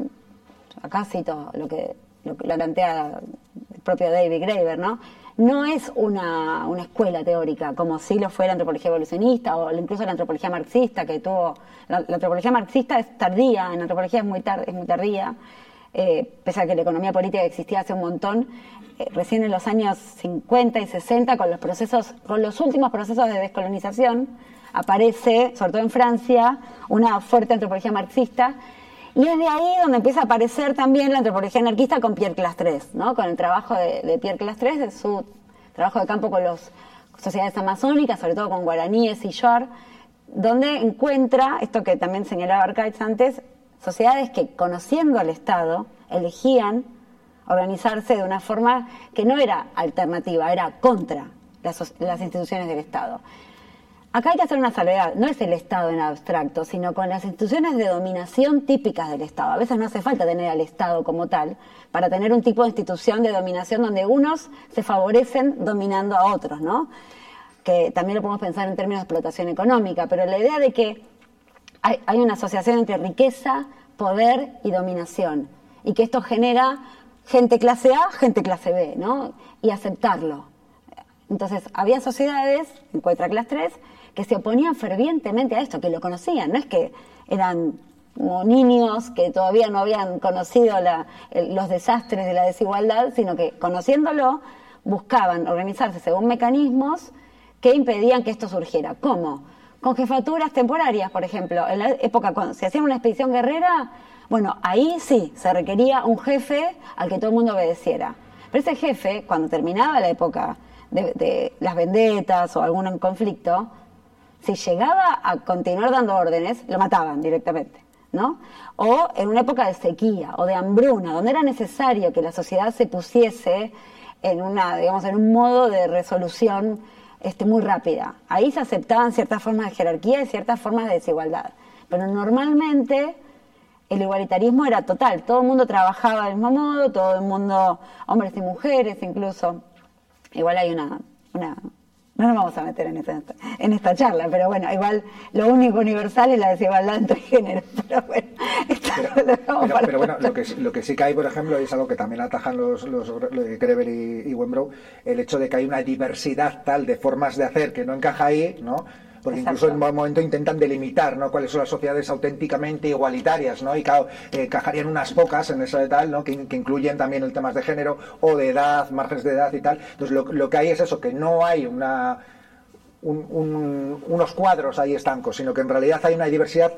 acá cito lo que, lo que lo plantea el propio David Graeber, ¿no?, no es una, una escuela teórica, como sí lo fue la antropología evolucionista o incluso la antropología marxista, que tuvo... La, la antropología marxista es tardía, en antropología es muy, tar, es muy tardía, eh, pese a que la economía política existía hace un montón, eh, recién en los años cincuenta y sesenta, con los procesos, con los últimos procesos de descolonización, aparece, sobre todo en Francia, una fuerte antropología marxista. Y es de ahí donde empieza a aparecer también la antropología anarquista con Pierre Clastres, ¿no?, con el trabajo de, de Pierre Clastres, de su trabajo de campo con las sociedades amazónicas, sobre todo con guaraníes y shuar, donde encuentra, esto que también señalaba Arcaiz antes, sociedades que, conociendo al Estado, elegían organizarse de una forma que no era alternativa, era contra las, las instituciones del Estado. Acá hay que hacer una salvedad, no es el Estado en abstracto, sino con las instituciones de dominación típicas del Estado. A veces no hace falta tener al Estado como tal para tener un tipo de institución de dominación donde unos se favorecen dominando a otros, ¿no? Que también lo podemos pensar en términos de explotación económica, pero la idea de que hay, hay una asociación entre riqueza, poder y dominación, y que esto genera gente clase A, gente clase B, ¿no?, y aceptarlo. Entonces, había sociedades, encuentra Clastres, que se oponían fervientemente a esto, que lo conocían, no es que eran como niños que todavía no habían conocido la, el, los desastres de la desigualdad, sino que, conociéndolo, buscaban organizarse según mecanismos que impedían que esto surgiera. ¿Cómo? Con jefaturas temporarias, por ejemplo. En la época cuando se hacía una expedición guerrera, bueno, ahí sí, se requería un jefe al que todo el mundo obedeciera. Pero ese jefe, cuando terminaba la época de, de las vendetas o algún conflicto, si llegaba a continuar dando órdenes, lo mataban directamente, ¿no? O en una época de sequía o de hambruna, donde era necesario que la sociedad se pusiese en una, digamos, en un modo de resolución este, muy rápida. Ahí se aceptaban ciertas formas de jerarquía y ciertas formas de desigualdad. Pero normalmente el igualitarismo era total, todo el mundo trabajaba del mismo modo, todo el mundo, hombres y mujeres incluso. Igual hay una... una no nos vamos a meter en esta, en esta charla, pero bueno, igual lo único universal es la desigualdad entre géneros. Pero bueno, esto pero, lo dejamos pero, para pero bueno, lo que, lo que sí que hay, por ejemplo, es algo que también atajan los, los, los Graeber y, y Wenbrow, el hecho de que hay una diversidad tal de formas de hacer que no encaja ahí, ¿no? Porque Exacto. Incluso en un momento intentan delimitar, ¿no?, cuáles son las sociedades auténticamente igualitarias, ¿no? Y claro, eh, encajarían unas pocas en esa de tal, ¿no?, que, que incluyen también el temas de género o de edad, márgenes de edad y tal. Entonces lo, lo que hay es eso, que no hay una un, un, unos cuadros ahí estancos, sino que en realidad hay una diversidad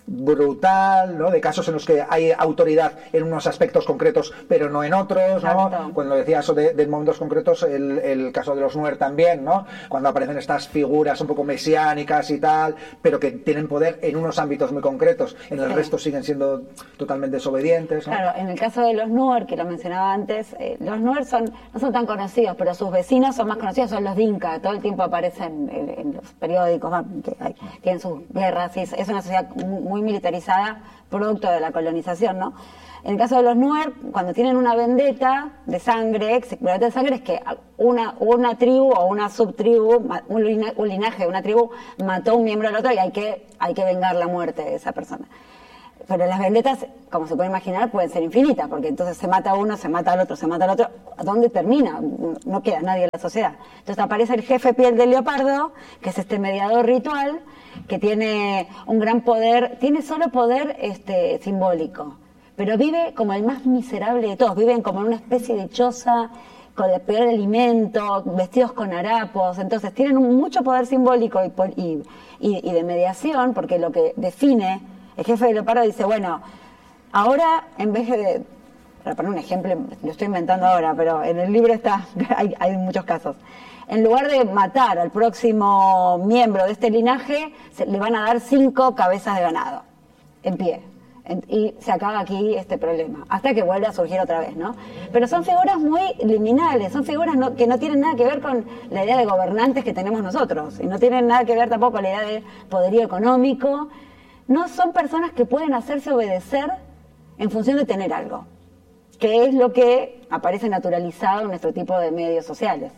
brutal, ¿no?, de casos en los que hay autoridad en unos aspectos concretos pero no en otros, ¿no? Exacto. Cuando decía eso de, de momentos concretos, el, el caso de los Nuer también, ¿no?, cuando aparecen estas figuras un poco mesiánicas y tal, pero que tienen poder en unos ámbitos muy concretos, en el Sí. resto siguen siendo totalmente desobedientes, ¿no? Claro, en el caso de los Nuer, que lo mencionaba antes, eh, los Nuer son, no son tan conocidos, pero sus vecinos son más conocidos, son los Dinka, todo el tiempo aparecen en, en los periódicos, que hay, tienen sus guerras, y es, es una sociedad muy, muy militarizada, producto de la colonización, ¿no? En el caso de los Nuer, cuando tienen una vendetta de sangre, vendetta de sangre es que una, una tribu o una subtribu, un, lina, un linaje de una tribu mató a un miembro del otro y hay que, hay que vengar la muerte de esa persona. Pero las vendetas, como se puede imaginar, pueden ser infinitas, porque entonces se mata a uno, se mata al otro, se mata al otro. ¿A dónde termina? No queda nadie en la sociedad. Entonces aparece el jefe piel de leopardo, que es este mediador ritual, que tiene un gran poder, tiene solo poder este, simbólico, pero vive como el más miserable de todos. Viven como en una especie de choza, con el peor alimento, vestidos con harapos. Entonces tienen un, mucho poder simbólico y, y, y, y de mediación, porque lo que define... El jefe de leopardo dice, bueno, ahora en vez de, para poner un ejemplo, lo estoy inventando ahora, pero en el libro está, hay, hay muchos casos. En lugar de matar al próximo miembro de este linaje, se, le van a dar cinco cabezas de ganado, en pie. En, y se acaba aquí este problema, hasta que vuelve a surgir otra vez, ¿no? Pero son figuras muy liminales, son figuras no, que no tienen nada que ver con la idea de gobernantes que tenemos nosotros, y no tienen nada que ver tampoco con la idea de poderío económico. No son personas que pueden hacerse obedecer en función de tener algo, que es lo que aparece naturalizado en nuestro tipo de medios sociales.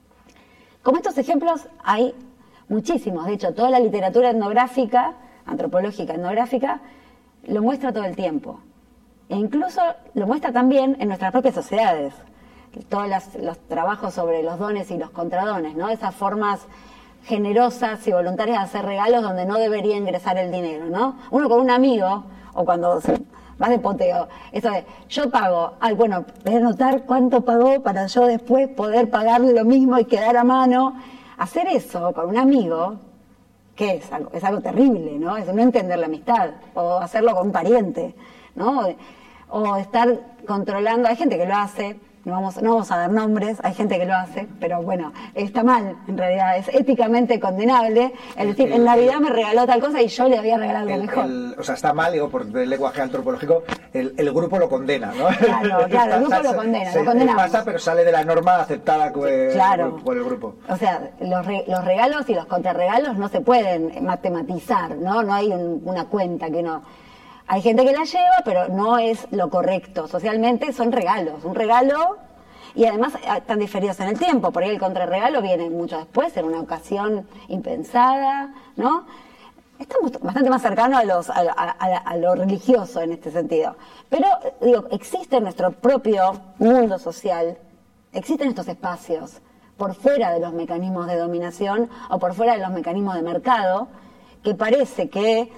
Como estos ejemplos hay muchísimos. De hecho, toda la literatura etnográfica, antropológica etnográfica, lo muestra todo el tiempo. E incluso lo muestra también en nuestras propias sociedades. Todos las, los trabajos sobre los dones y los contradones, ¿no? Esas formas generosas y voluntarias de hacer regalos donde no debería ingresar el dinero, ¿no? Uno con un amigo, o cuando se, vas de poteo, eso de, yo pago, ay, bueno, voy a anotar cuánto pagó para yo después poder pagarle lo mismo y quedar a mano. Hacer eso con un amigo, ¿qué es? Algo, es algo terrible, ¿no? Es no entender la amistad, o hacerlo con un pariente, ¿no? O estar controlando, hay gente que lo hace. No vamos, no vamos a dar nombres, hay gente que lo hace, pero bueno, está mal, en realidad, es éticamente condenable. Es decir, el, en Navidad el, me regaló tal cosa y yo le había regalado algo mejor. El, o sea, está mal, digo, por el lenguaje antropológico, el, el grupo lo condena, ¿no? Claro, claro, el grupo lo condena, se, lo condenamos. Pasa, pero sale de la norma aceptada por, claro. por, por el grupo. O sea, los, re, los regalos y los contrarregalos no se pueden matematizar, ¿no? No hay un, una cuenta que uno... Hay gente que la lleva, pero no es lo correcto. Socialmente son regalos, un regalo... Y además están diferidos en el tiempo, por ahí el contrarregalo viene mucho después, en una ocasión impensada, ¿no? Estamos bastante más cercanos a, los, a, a, a lo religioso en este sentido. Pero, digo, existe en nuestro propio mundo social, existen estos espacios por fuera de los mecanismos de dominación o por fuera de los mecanismos de mercado, que parece que,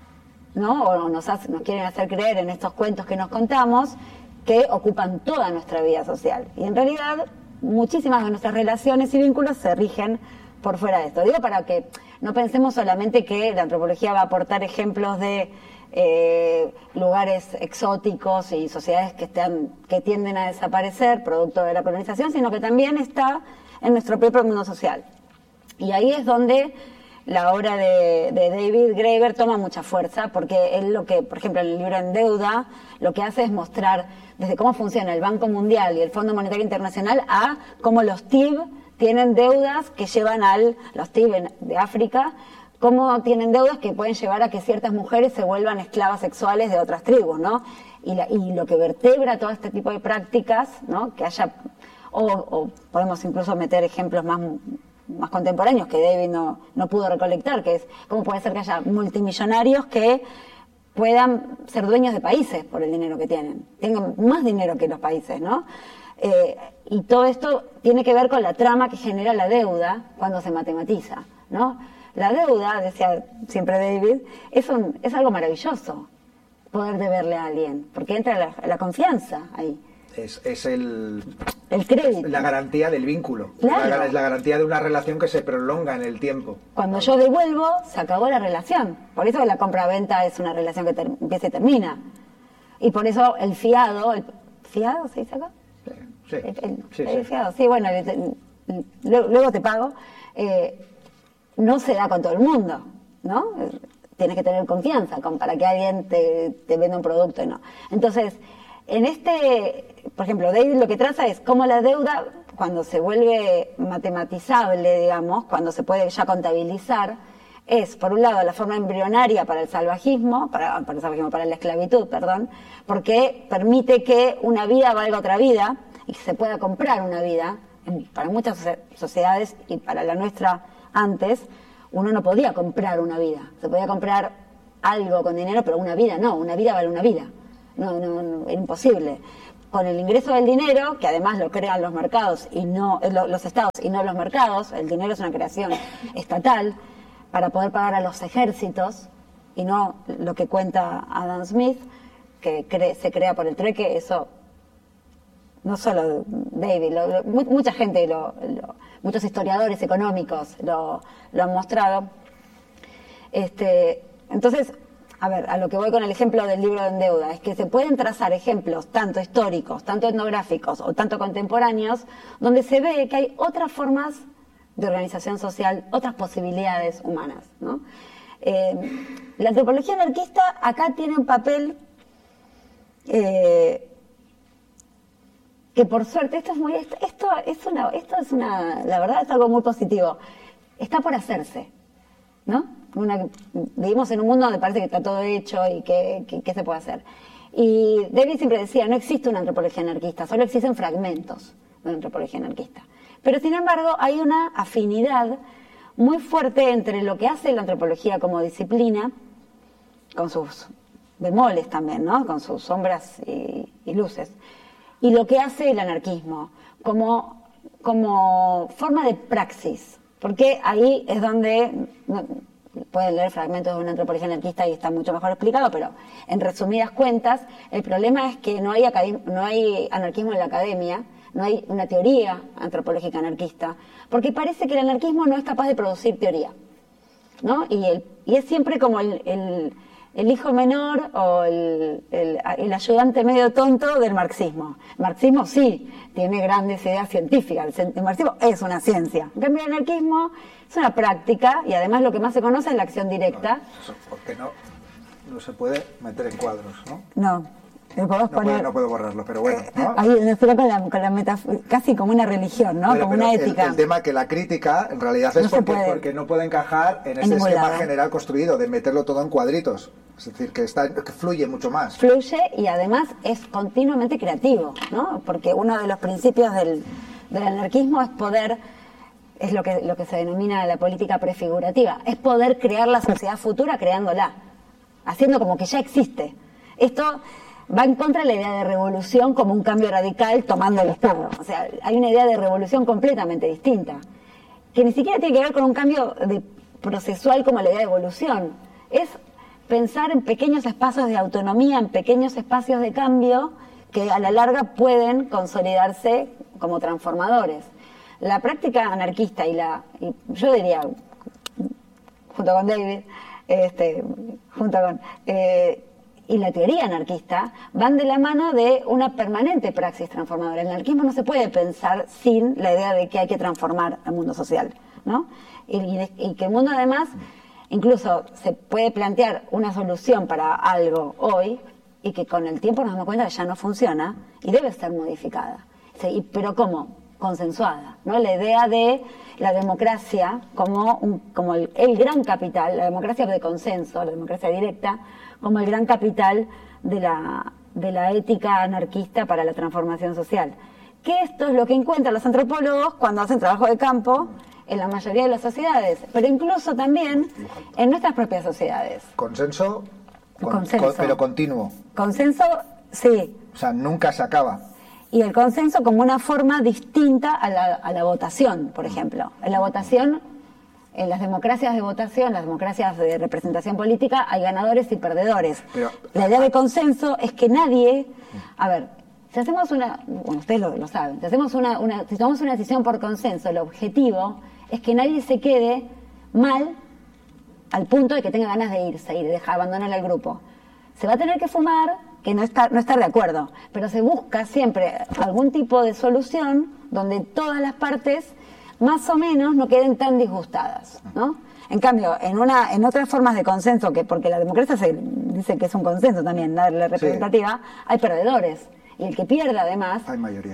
¿no? O nos, hace, nos quieren hacer creer en estos cuentos que nos contamos, que ocupan toda nuestra vida social. Y en realidad, muchísimas de nuestras relaciones y vínculos se rigen por fuera de esto. Digo para que no pensemos solamente que la antropología va a aportar ejemplos de eh, lugares exóticos y sociedades que, están, que tienden a desaparecer producto de la colonización, sino que también está en nuestro propio mundo social. Y ahí es donde la obra de, de David Graeber toma mucha fuerza, porque él lo que, por ejemplo, en el libro En Deuda, lo que hace es mostrar desde cómo funciona el Banco Mundial y el Fondo Monetario Internacional a cómo los T I B tienen deudas que llevan al, los T I B de África, cómo tienen deudas que pueden llevar a que ciertas mujeres se vuelvan esclavas sexuales de otras tribus, ¿no? Y, la, y lo que vertebra todo este tipo de prácticas, ¿no? Que haya, o, o podemos incluso meter ejemplos más más contemporáneos que David no, no pudo recolectar, que es cómo puede ser que haya multimillonarios que puedan ser dueños de países por el dinero que tienen, tengan más dinero que los países, ¿no? Eh, y todo esto tiene que ver con la trama que genera la deuda cuando se matematiza, ¿no? La deuda, decía siempre David, es, un, es algo maravilloso, poder deberle a alguien, porque entra la, la confianza ahí. Es, es el, el crédito. La garantía del vínculo. Claro. La, es la garantía de una relación que se prolonga en el tiempo. Cuando yo devuelvo, se acabó la relación. Por eso la compra-venta es una relación que ter, empieza y termina. Y por eso el fiado, el fiado se dice acá. Sí, sí. El, el, sí, el sí. fiado, sí, bueno, el, el, el, luego te pago. Eh, no se da con todo el mundo, ¿no? Tienes que tener confianza con, para que alguien te, te venda un producto y no. Entonces, en este, por ejemplo, David lo que traza es cómo la deuda, cuando se vuelve matematizable, digamos, cuando se puede ya contabilizar, es, por un lado, la forma embrionaria para el salvajismo, para, para el salvajismo, para la esclavitud, perdón, porque permite que una vida valga otra vida y que se pueda comprar una vida. Para muchas sociedades y para la nuestra antes, uno no podía comprar una vida. Se podía comprar algo con dinero, pero una vida no, una vida vale una vida. No, no, no, era imposible. Con el ingreso del dinero, que además lo crean los mercados y no los estados y no los mercados, el dinero es una creación estatal para poder pagar a los ejércitos y no lo que cuenta Adam Smith, que cree, se crea por el trueque. Eso no solo David, lo, lo, mucha gente, lo, lo, muchos historiadores económicos lo, lo han mostrado. Este, entonces, a ver, a lo que voy con el ejemplo del libro en deuda, es que se pueden trazar ejemplos tanto históricos, tanto etnográficos o tanto contemporáneos, donde se ve que hay otras formas de organización social, otras posibilidades humanas, ¿no? Eh, la antropología anarquista acá tiene un papel eh, que por suerte, esto es muy, esto, esto es una, esto es una, la verdad es algo muy positivo, está por hacerse, ¿no? Una, vivimos en un mundo donde parece que está todo hecho y que, que, que se puede hacer. Y David siempre decía, no existe una antropología anarquista, solo existen fragmentos de una antropología anarquista. Pero sin embargo hay una afinidad muy fuerte entre lo que hace la antropología como disciplina, con sus bemoles también, ¿no? Con sus sombras y, y luces, y lo que hace el anarquismo como, como forma de praxis, porque ahí es donde... No, pueden leer fragmentos de una antropología anarquista y está mucho mejor explicado, pero en resumidas cuentas, el problema es que no hay, no hay anarquismo en la academia, no hay una teoría antropológica anarquista, porque parece que el anarquismo no es capaz de producir teoría, ¿no? Y, el, y es siempre como el, el, el hijo menor o el, el, el ayudante medio tonto del marxismo. El marxismo sí tiene grandes ideas científicas, el marxismo es una ciencia. En cambio, el anarquismo es una práctica y además lo que más se conoce es la acción directa. No, porque no, no se puede meter en cuadros, ¿no? No. No, poner, puedo, no puedo borrarlo, pero bueno, ¿no? Ahí, pero con la, con la metaf- casi como una religión, ¿no? Bueno, como una ética. El, el tema que la crítica en realidad es no porque, porque no puede encajar en, en ese esquema lado. general construido de meterlo todo en cuadritos. Es decir, que, está, que fluye mucho más. Fluye y además es continuamente creativo, ¿no? Porque uno de los principios del, del anarquismo es poder, es lo que, lo que se denomina la política prefigurativa, es poder crear la sociedad futura creándola, haciendo como que ya existe. Esto va en contra de la idea de revolución como un cambio radical tomando el Estado. O sea, hay una idea de revolución completamente distinta, que ni siquiera tiene que ver con un cambio de procesual como la idea de evolución. Es pensar en pequeños espacios de autonomía, en pequeños espacios de cambio que a la larga pueden consolidarse como transformadores. La práctica anarquista y la, y yo diría, junto con David, este, junto con... Eh, y la teoría anarquista van de la mano de una permanente praxis transformadora. El anarquismo no se puede pensar sin la idea de que hay que transformar el mundo social, ¿no? Y, y, y que el mundo además, incluso se puede plantear una solución para algo hoy y que con el tiempo nos damos cuenta que ya no funciona y debe ser modificada. Sí, pero ¿cómo? Consensuada, ¿no? La idea de la democracia como, un, como el, el gran capital, la democracia de consenso, la democracia directa, como el gran capital de la, de la ética anarquista para la transformación social. Que esto es lo que encuentran los antropólogos cuando hacen trabajo de campo en la mayoría de las sociedades, pero incluso también en nuestras propias sociedades. Consenso, con, consenso. Con, pero continuo. Consenso, sí. O sea, nunca se acaba. Y el consenso como una forma distinta a la, a la votación, por ejemplo. En la votación... En las democracias de votación, las democracias de representación política, hay ganadores y perdedores. Pero, la idea de consenso es que nadie... A ver, si hacemos una... Bueno, ustedes lo, lo saben. Si hacemos una, una, si tomamos una decisión por consenso, el objetivo es que nadie se quede mal al punto de que tenga ganas de irse y de dejar abandonar al grupo. Se va a tener que fumar, que no estar, no estar de acuerdo, pero se busca siempre algún tipo de solución donde todas las partes... más o menos no queden tan disgustadas, ¿no? En cambio, en una en otras formas de consenso, que porque la democracia se dice que es un consenso también, la representativa, sí. Hay perdedores. Y el que pierde, además... Hay mayorías.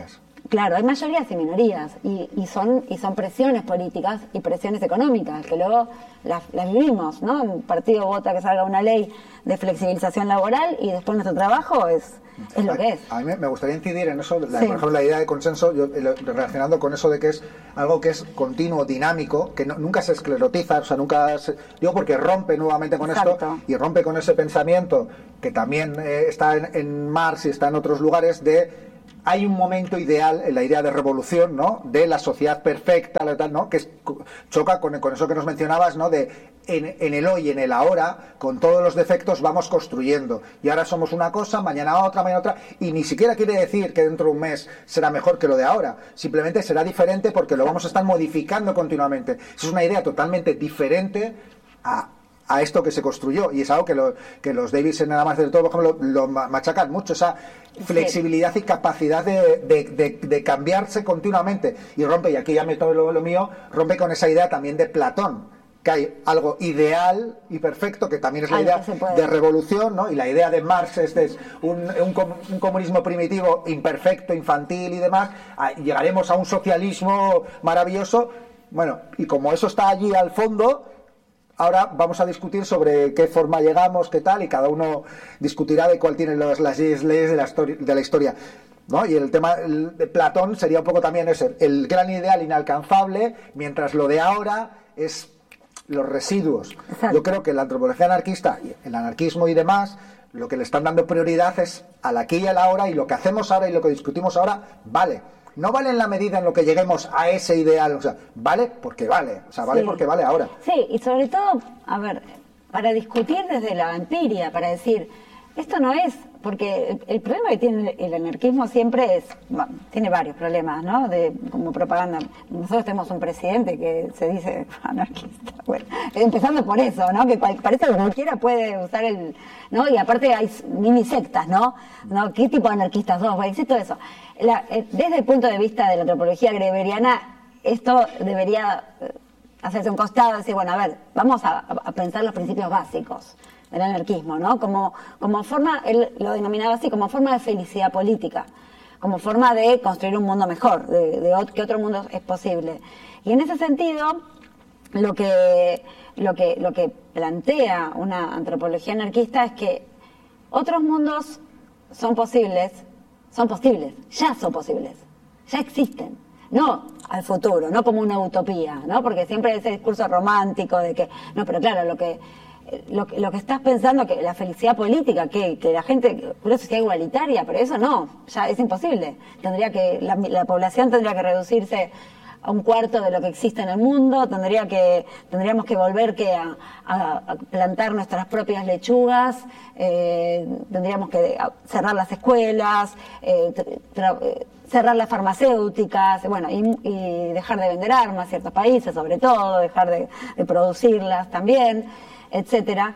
Claro, hay mayorías y minorías, y, y, son, y son presiones políticas y presiones económicas, que luego las, las vivimos, ¿no? Un partido vota que salga una ley de flexibilización laboral y después nuestro trabajo es, es lo a, que es. A mí me gustaría incidir en eso, la, sí. por ejemplo, la idea de consenso, yo, relacionando con eso de que es algo que es continuo, dinámico, que no, nunca se esclerotiza, o sea, nunca se, digo porque rompe nuevamente con Exacto. esto y rompe con ese pensamiento que también eh, está en, en Marx y está en otros lugares de hay un momento ideal en la idea de revolución, ¿no? De la sociedad perfecta, la tal, ¿no? Que es, choca con, con eso que nos mencionabas, ¿no? De en, en el hoy, en el ahora, con todos los defectos vamos construyendo. Y ahora somos una cosa, mañana otra, mañana otra, y ni siquiera quiere decir que dentro de un mes será mejor que lo de ahora. Simplemente será diferente porque lo vamos a estar modificando continuamente. Eso es una idea totalmente diferente a a esto que se construyó, y es algo que, lo, que los Davis en Nada más del todo, por ejemplo, lo, lo machacan mucho, esa flexibilidad y capacidad de, de, de, de cambiarse continuamente, y rompe, y aquí ya meto lo, lo mío, rompe con esa idea también de Platón, que hay algo ideal y perfecto, que también es la idea de revolución, ¿no? Y la idea de Marx es, es un, un, un comunismo primitivo, imperfecto, infantil y demás, a, llegaremos a un socialismo maravilloso, bueno, y como eso está allí al fondo, ahora vamos a discutir sobre qué forma llegamos, qué tal, y cada uno discutirá de cuál tiene los, las leyes de la, de la historia, ¿no? Y el tema de Platón sería un poco también ese, el gran ideal inalcanzable, mientras lo de ahora es los residuos. Exacto. Yo creo que la antropología anarquista, el anarquismo y demás, lo que le están dando prioridad es al aquí y al ahora, y lo que hacemos ahora y lo que discutimos ahora vale. No vale en la medida en lo que lleguemos a ese ideal, o sea, vale porque vale, o sea, vale sí. porque vale ahora. Sí, y sobre todo, a ver, para discutir desde la empiria, para decir, esto no es, porque el, el problema que tiene el anarquismo siempre es, bueno, tiene varios problemas, ¿no? De como propaganda. Nosotros tenemos un presidente que se dice anarquista, bueno, empezando por eso, ¿no? Que parece que cualquiera puede usar el, ¿no? Y aparte hay mini sectas, ¿no? ¿No? ¿Qué tipo de anarquistas sos? Existe todo eso. La, desde el punto de vista de la antropología greveriana, esto debería hacerse un costado y decir, bueno, a ver, vamos a, a pensar los principios básicos del anarquismo, ¿no? Como, como forma, él lo denominaba así, como forma de felicidad política, como forma de construir un mundo mejor, de, de que otro mundo es posible. Y en ese sentido, lo que, lo que, lo que plantea una antropología anarquista es que otros mundos son posibles, son posibles, ya son posibles, ya existen. No al futuro, no como una utopía, ¿no? Porque siempre ese discurso romántico de que, no, pero claro, lo que Lo, lo que estás pensando, que la felicidad política, que, que la gente, una sociedad igualitaria, pero eso no, ya es imposible. Tendría que, la, la población tendría que reducirse a un cuarto de lo que existe en el mundo, tendría que, tendríamos que volver que a, a, a plantar nuestras propias lechugas, eh, tendríamos que cerrar las escuelas, eh, tra, cerrar las farmacéuticas, bueno, y, y dejar de vender armas a ciertos países, sobre todo, dejar de, de producirlas también, etcétera.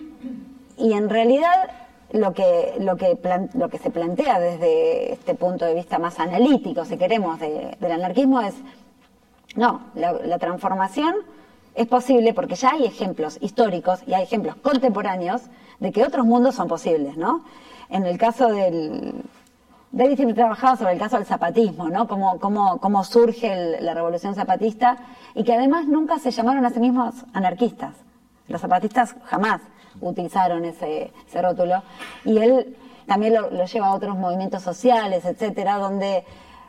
Y en realidad lo que lo que plan, lo que se plantea desde este punto de vista más analítico, si queremos, de, del anarquismo es no, la, la transformación es posible porque ya hay ejemplos históricos y hay ejemplos contemporáneos de que otros mundos son posibles, ¿no? En el caso del David siempre trabajaba sobre el caso del zapatismo, ¿no? Cómo, cómo, cómo surge el, la revolución zapatista, y que además nunca se llamaron a sí mismos anarquistas. Los zapatistas jamás utilizaron ese, ese rótulo, y él también lo, lo lleva a otros movimientos sociales, etcétera, donde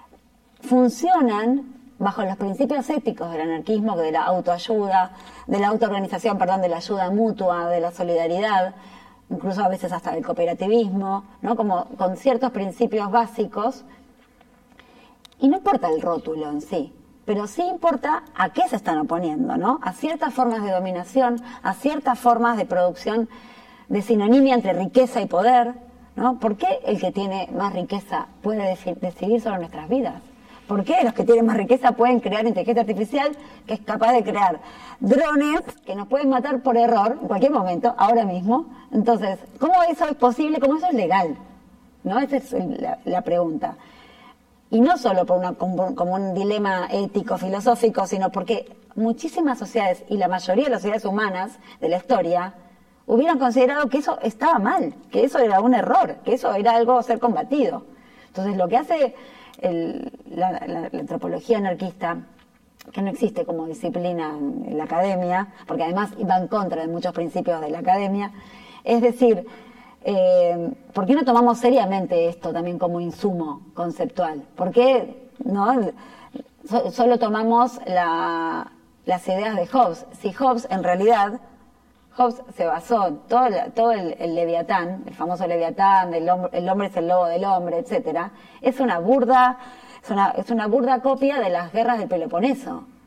funcionan bajo los principios éticos del anarquismo, de la autoayuda, de la autoorganización, perdón, de la ayuda mutua, de la solidaridad, incluso a veces hasta del cooperativismo, ¿no? Como con ciertos principios básicos, y no importa el rótulo en sí, pero sí importa a qué se están oponiendo, ¿no? A ciertas formas de dominación, a ciertas formas de producción de sinonimia entre riqueza y poder, ¿no? ¿Por qué el que tiene más riqueza puede decidir sobre nuestras vidas? ¿Por qué los que tienen más riqueza pueden crear inteligencia artificial que es capaz de crear drones que nos pueden matar por error en cualquier momento, ahora mismo? Entonces, ¿cómo eso es posible? ¿Cómo eso es legal? ¿No? Esa es la, la pregunta. Y no solo por una, como, como un dilema ético, filosófico, sino porque muchísimas sociedades, y la mayoría de las sociedades humanas de la historia, hubieran considerado que eso estaba mal, que eso era un error, que eso era algo a ser combatido. Entonces lo que hace el, la, la, la antropología anarquista, que no existe como disciplina en la academia, porque además va en contra de muchos principios de la academia, es decir, eh, ¿por qué no tomamos seriamente esto también como insumo conceptual? ¿Por qué no so, solo tomamos la, las ideas de Hobbes? Si Hobbes, en realidad, Hobbes se basó, todo, todo el, el Leviatán, el famoso Leviatán, el hombre, el hombre es el lobo del hombre, etcétera, es una burda, es una, es una burda copia de las guerras del Peloponeso.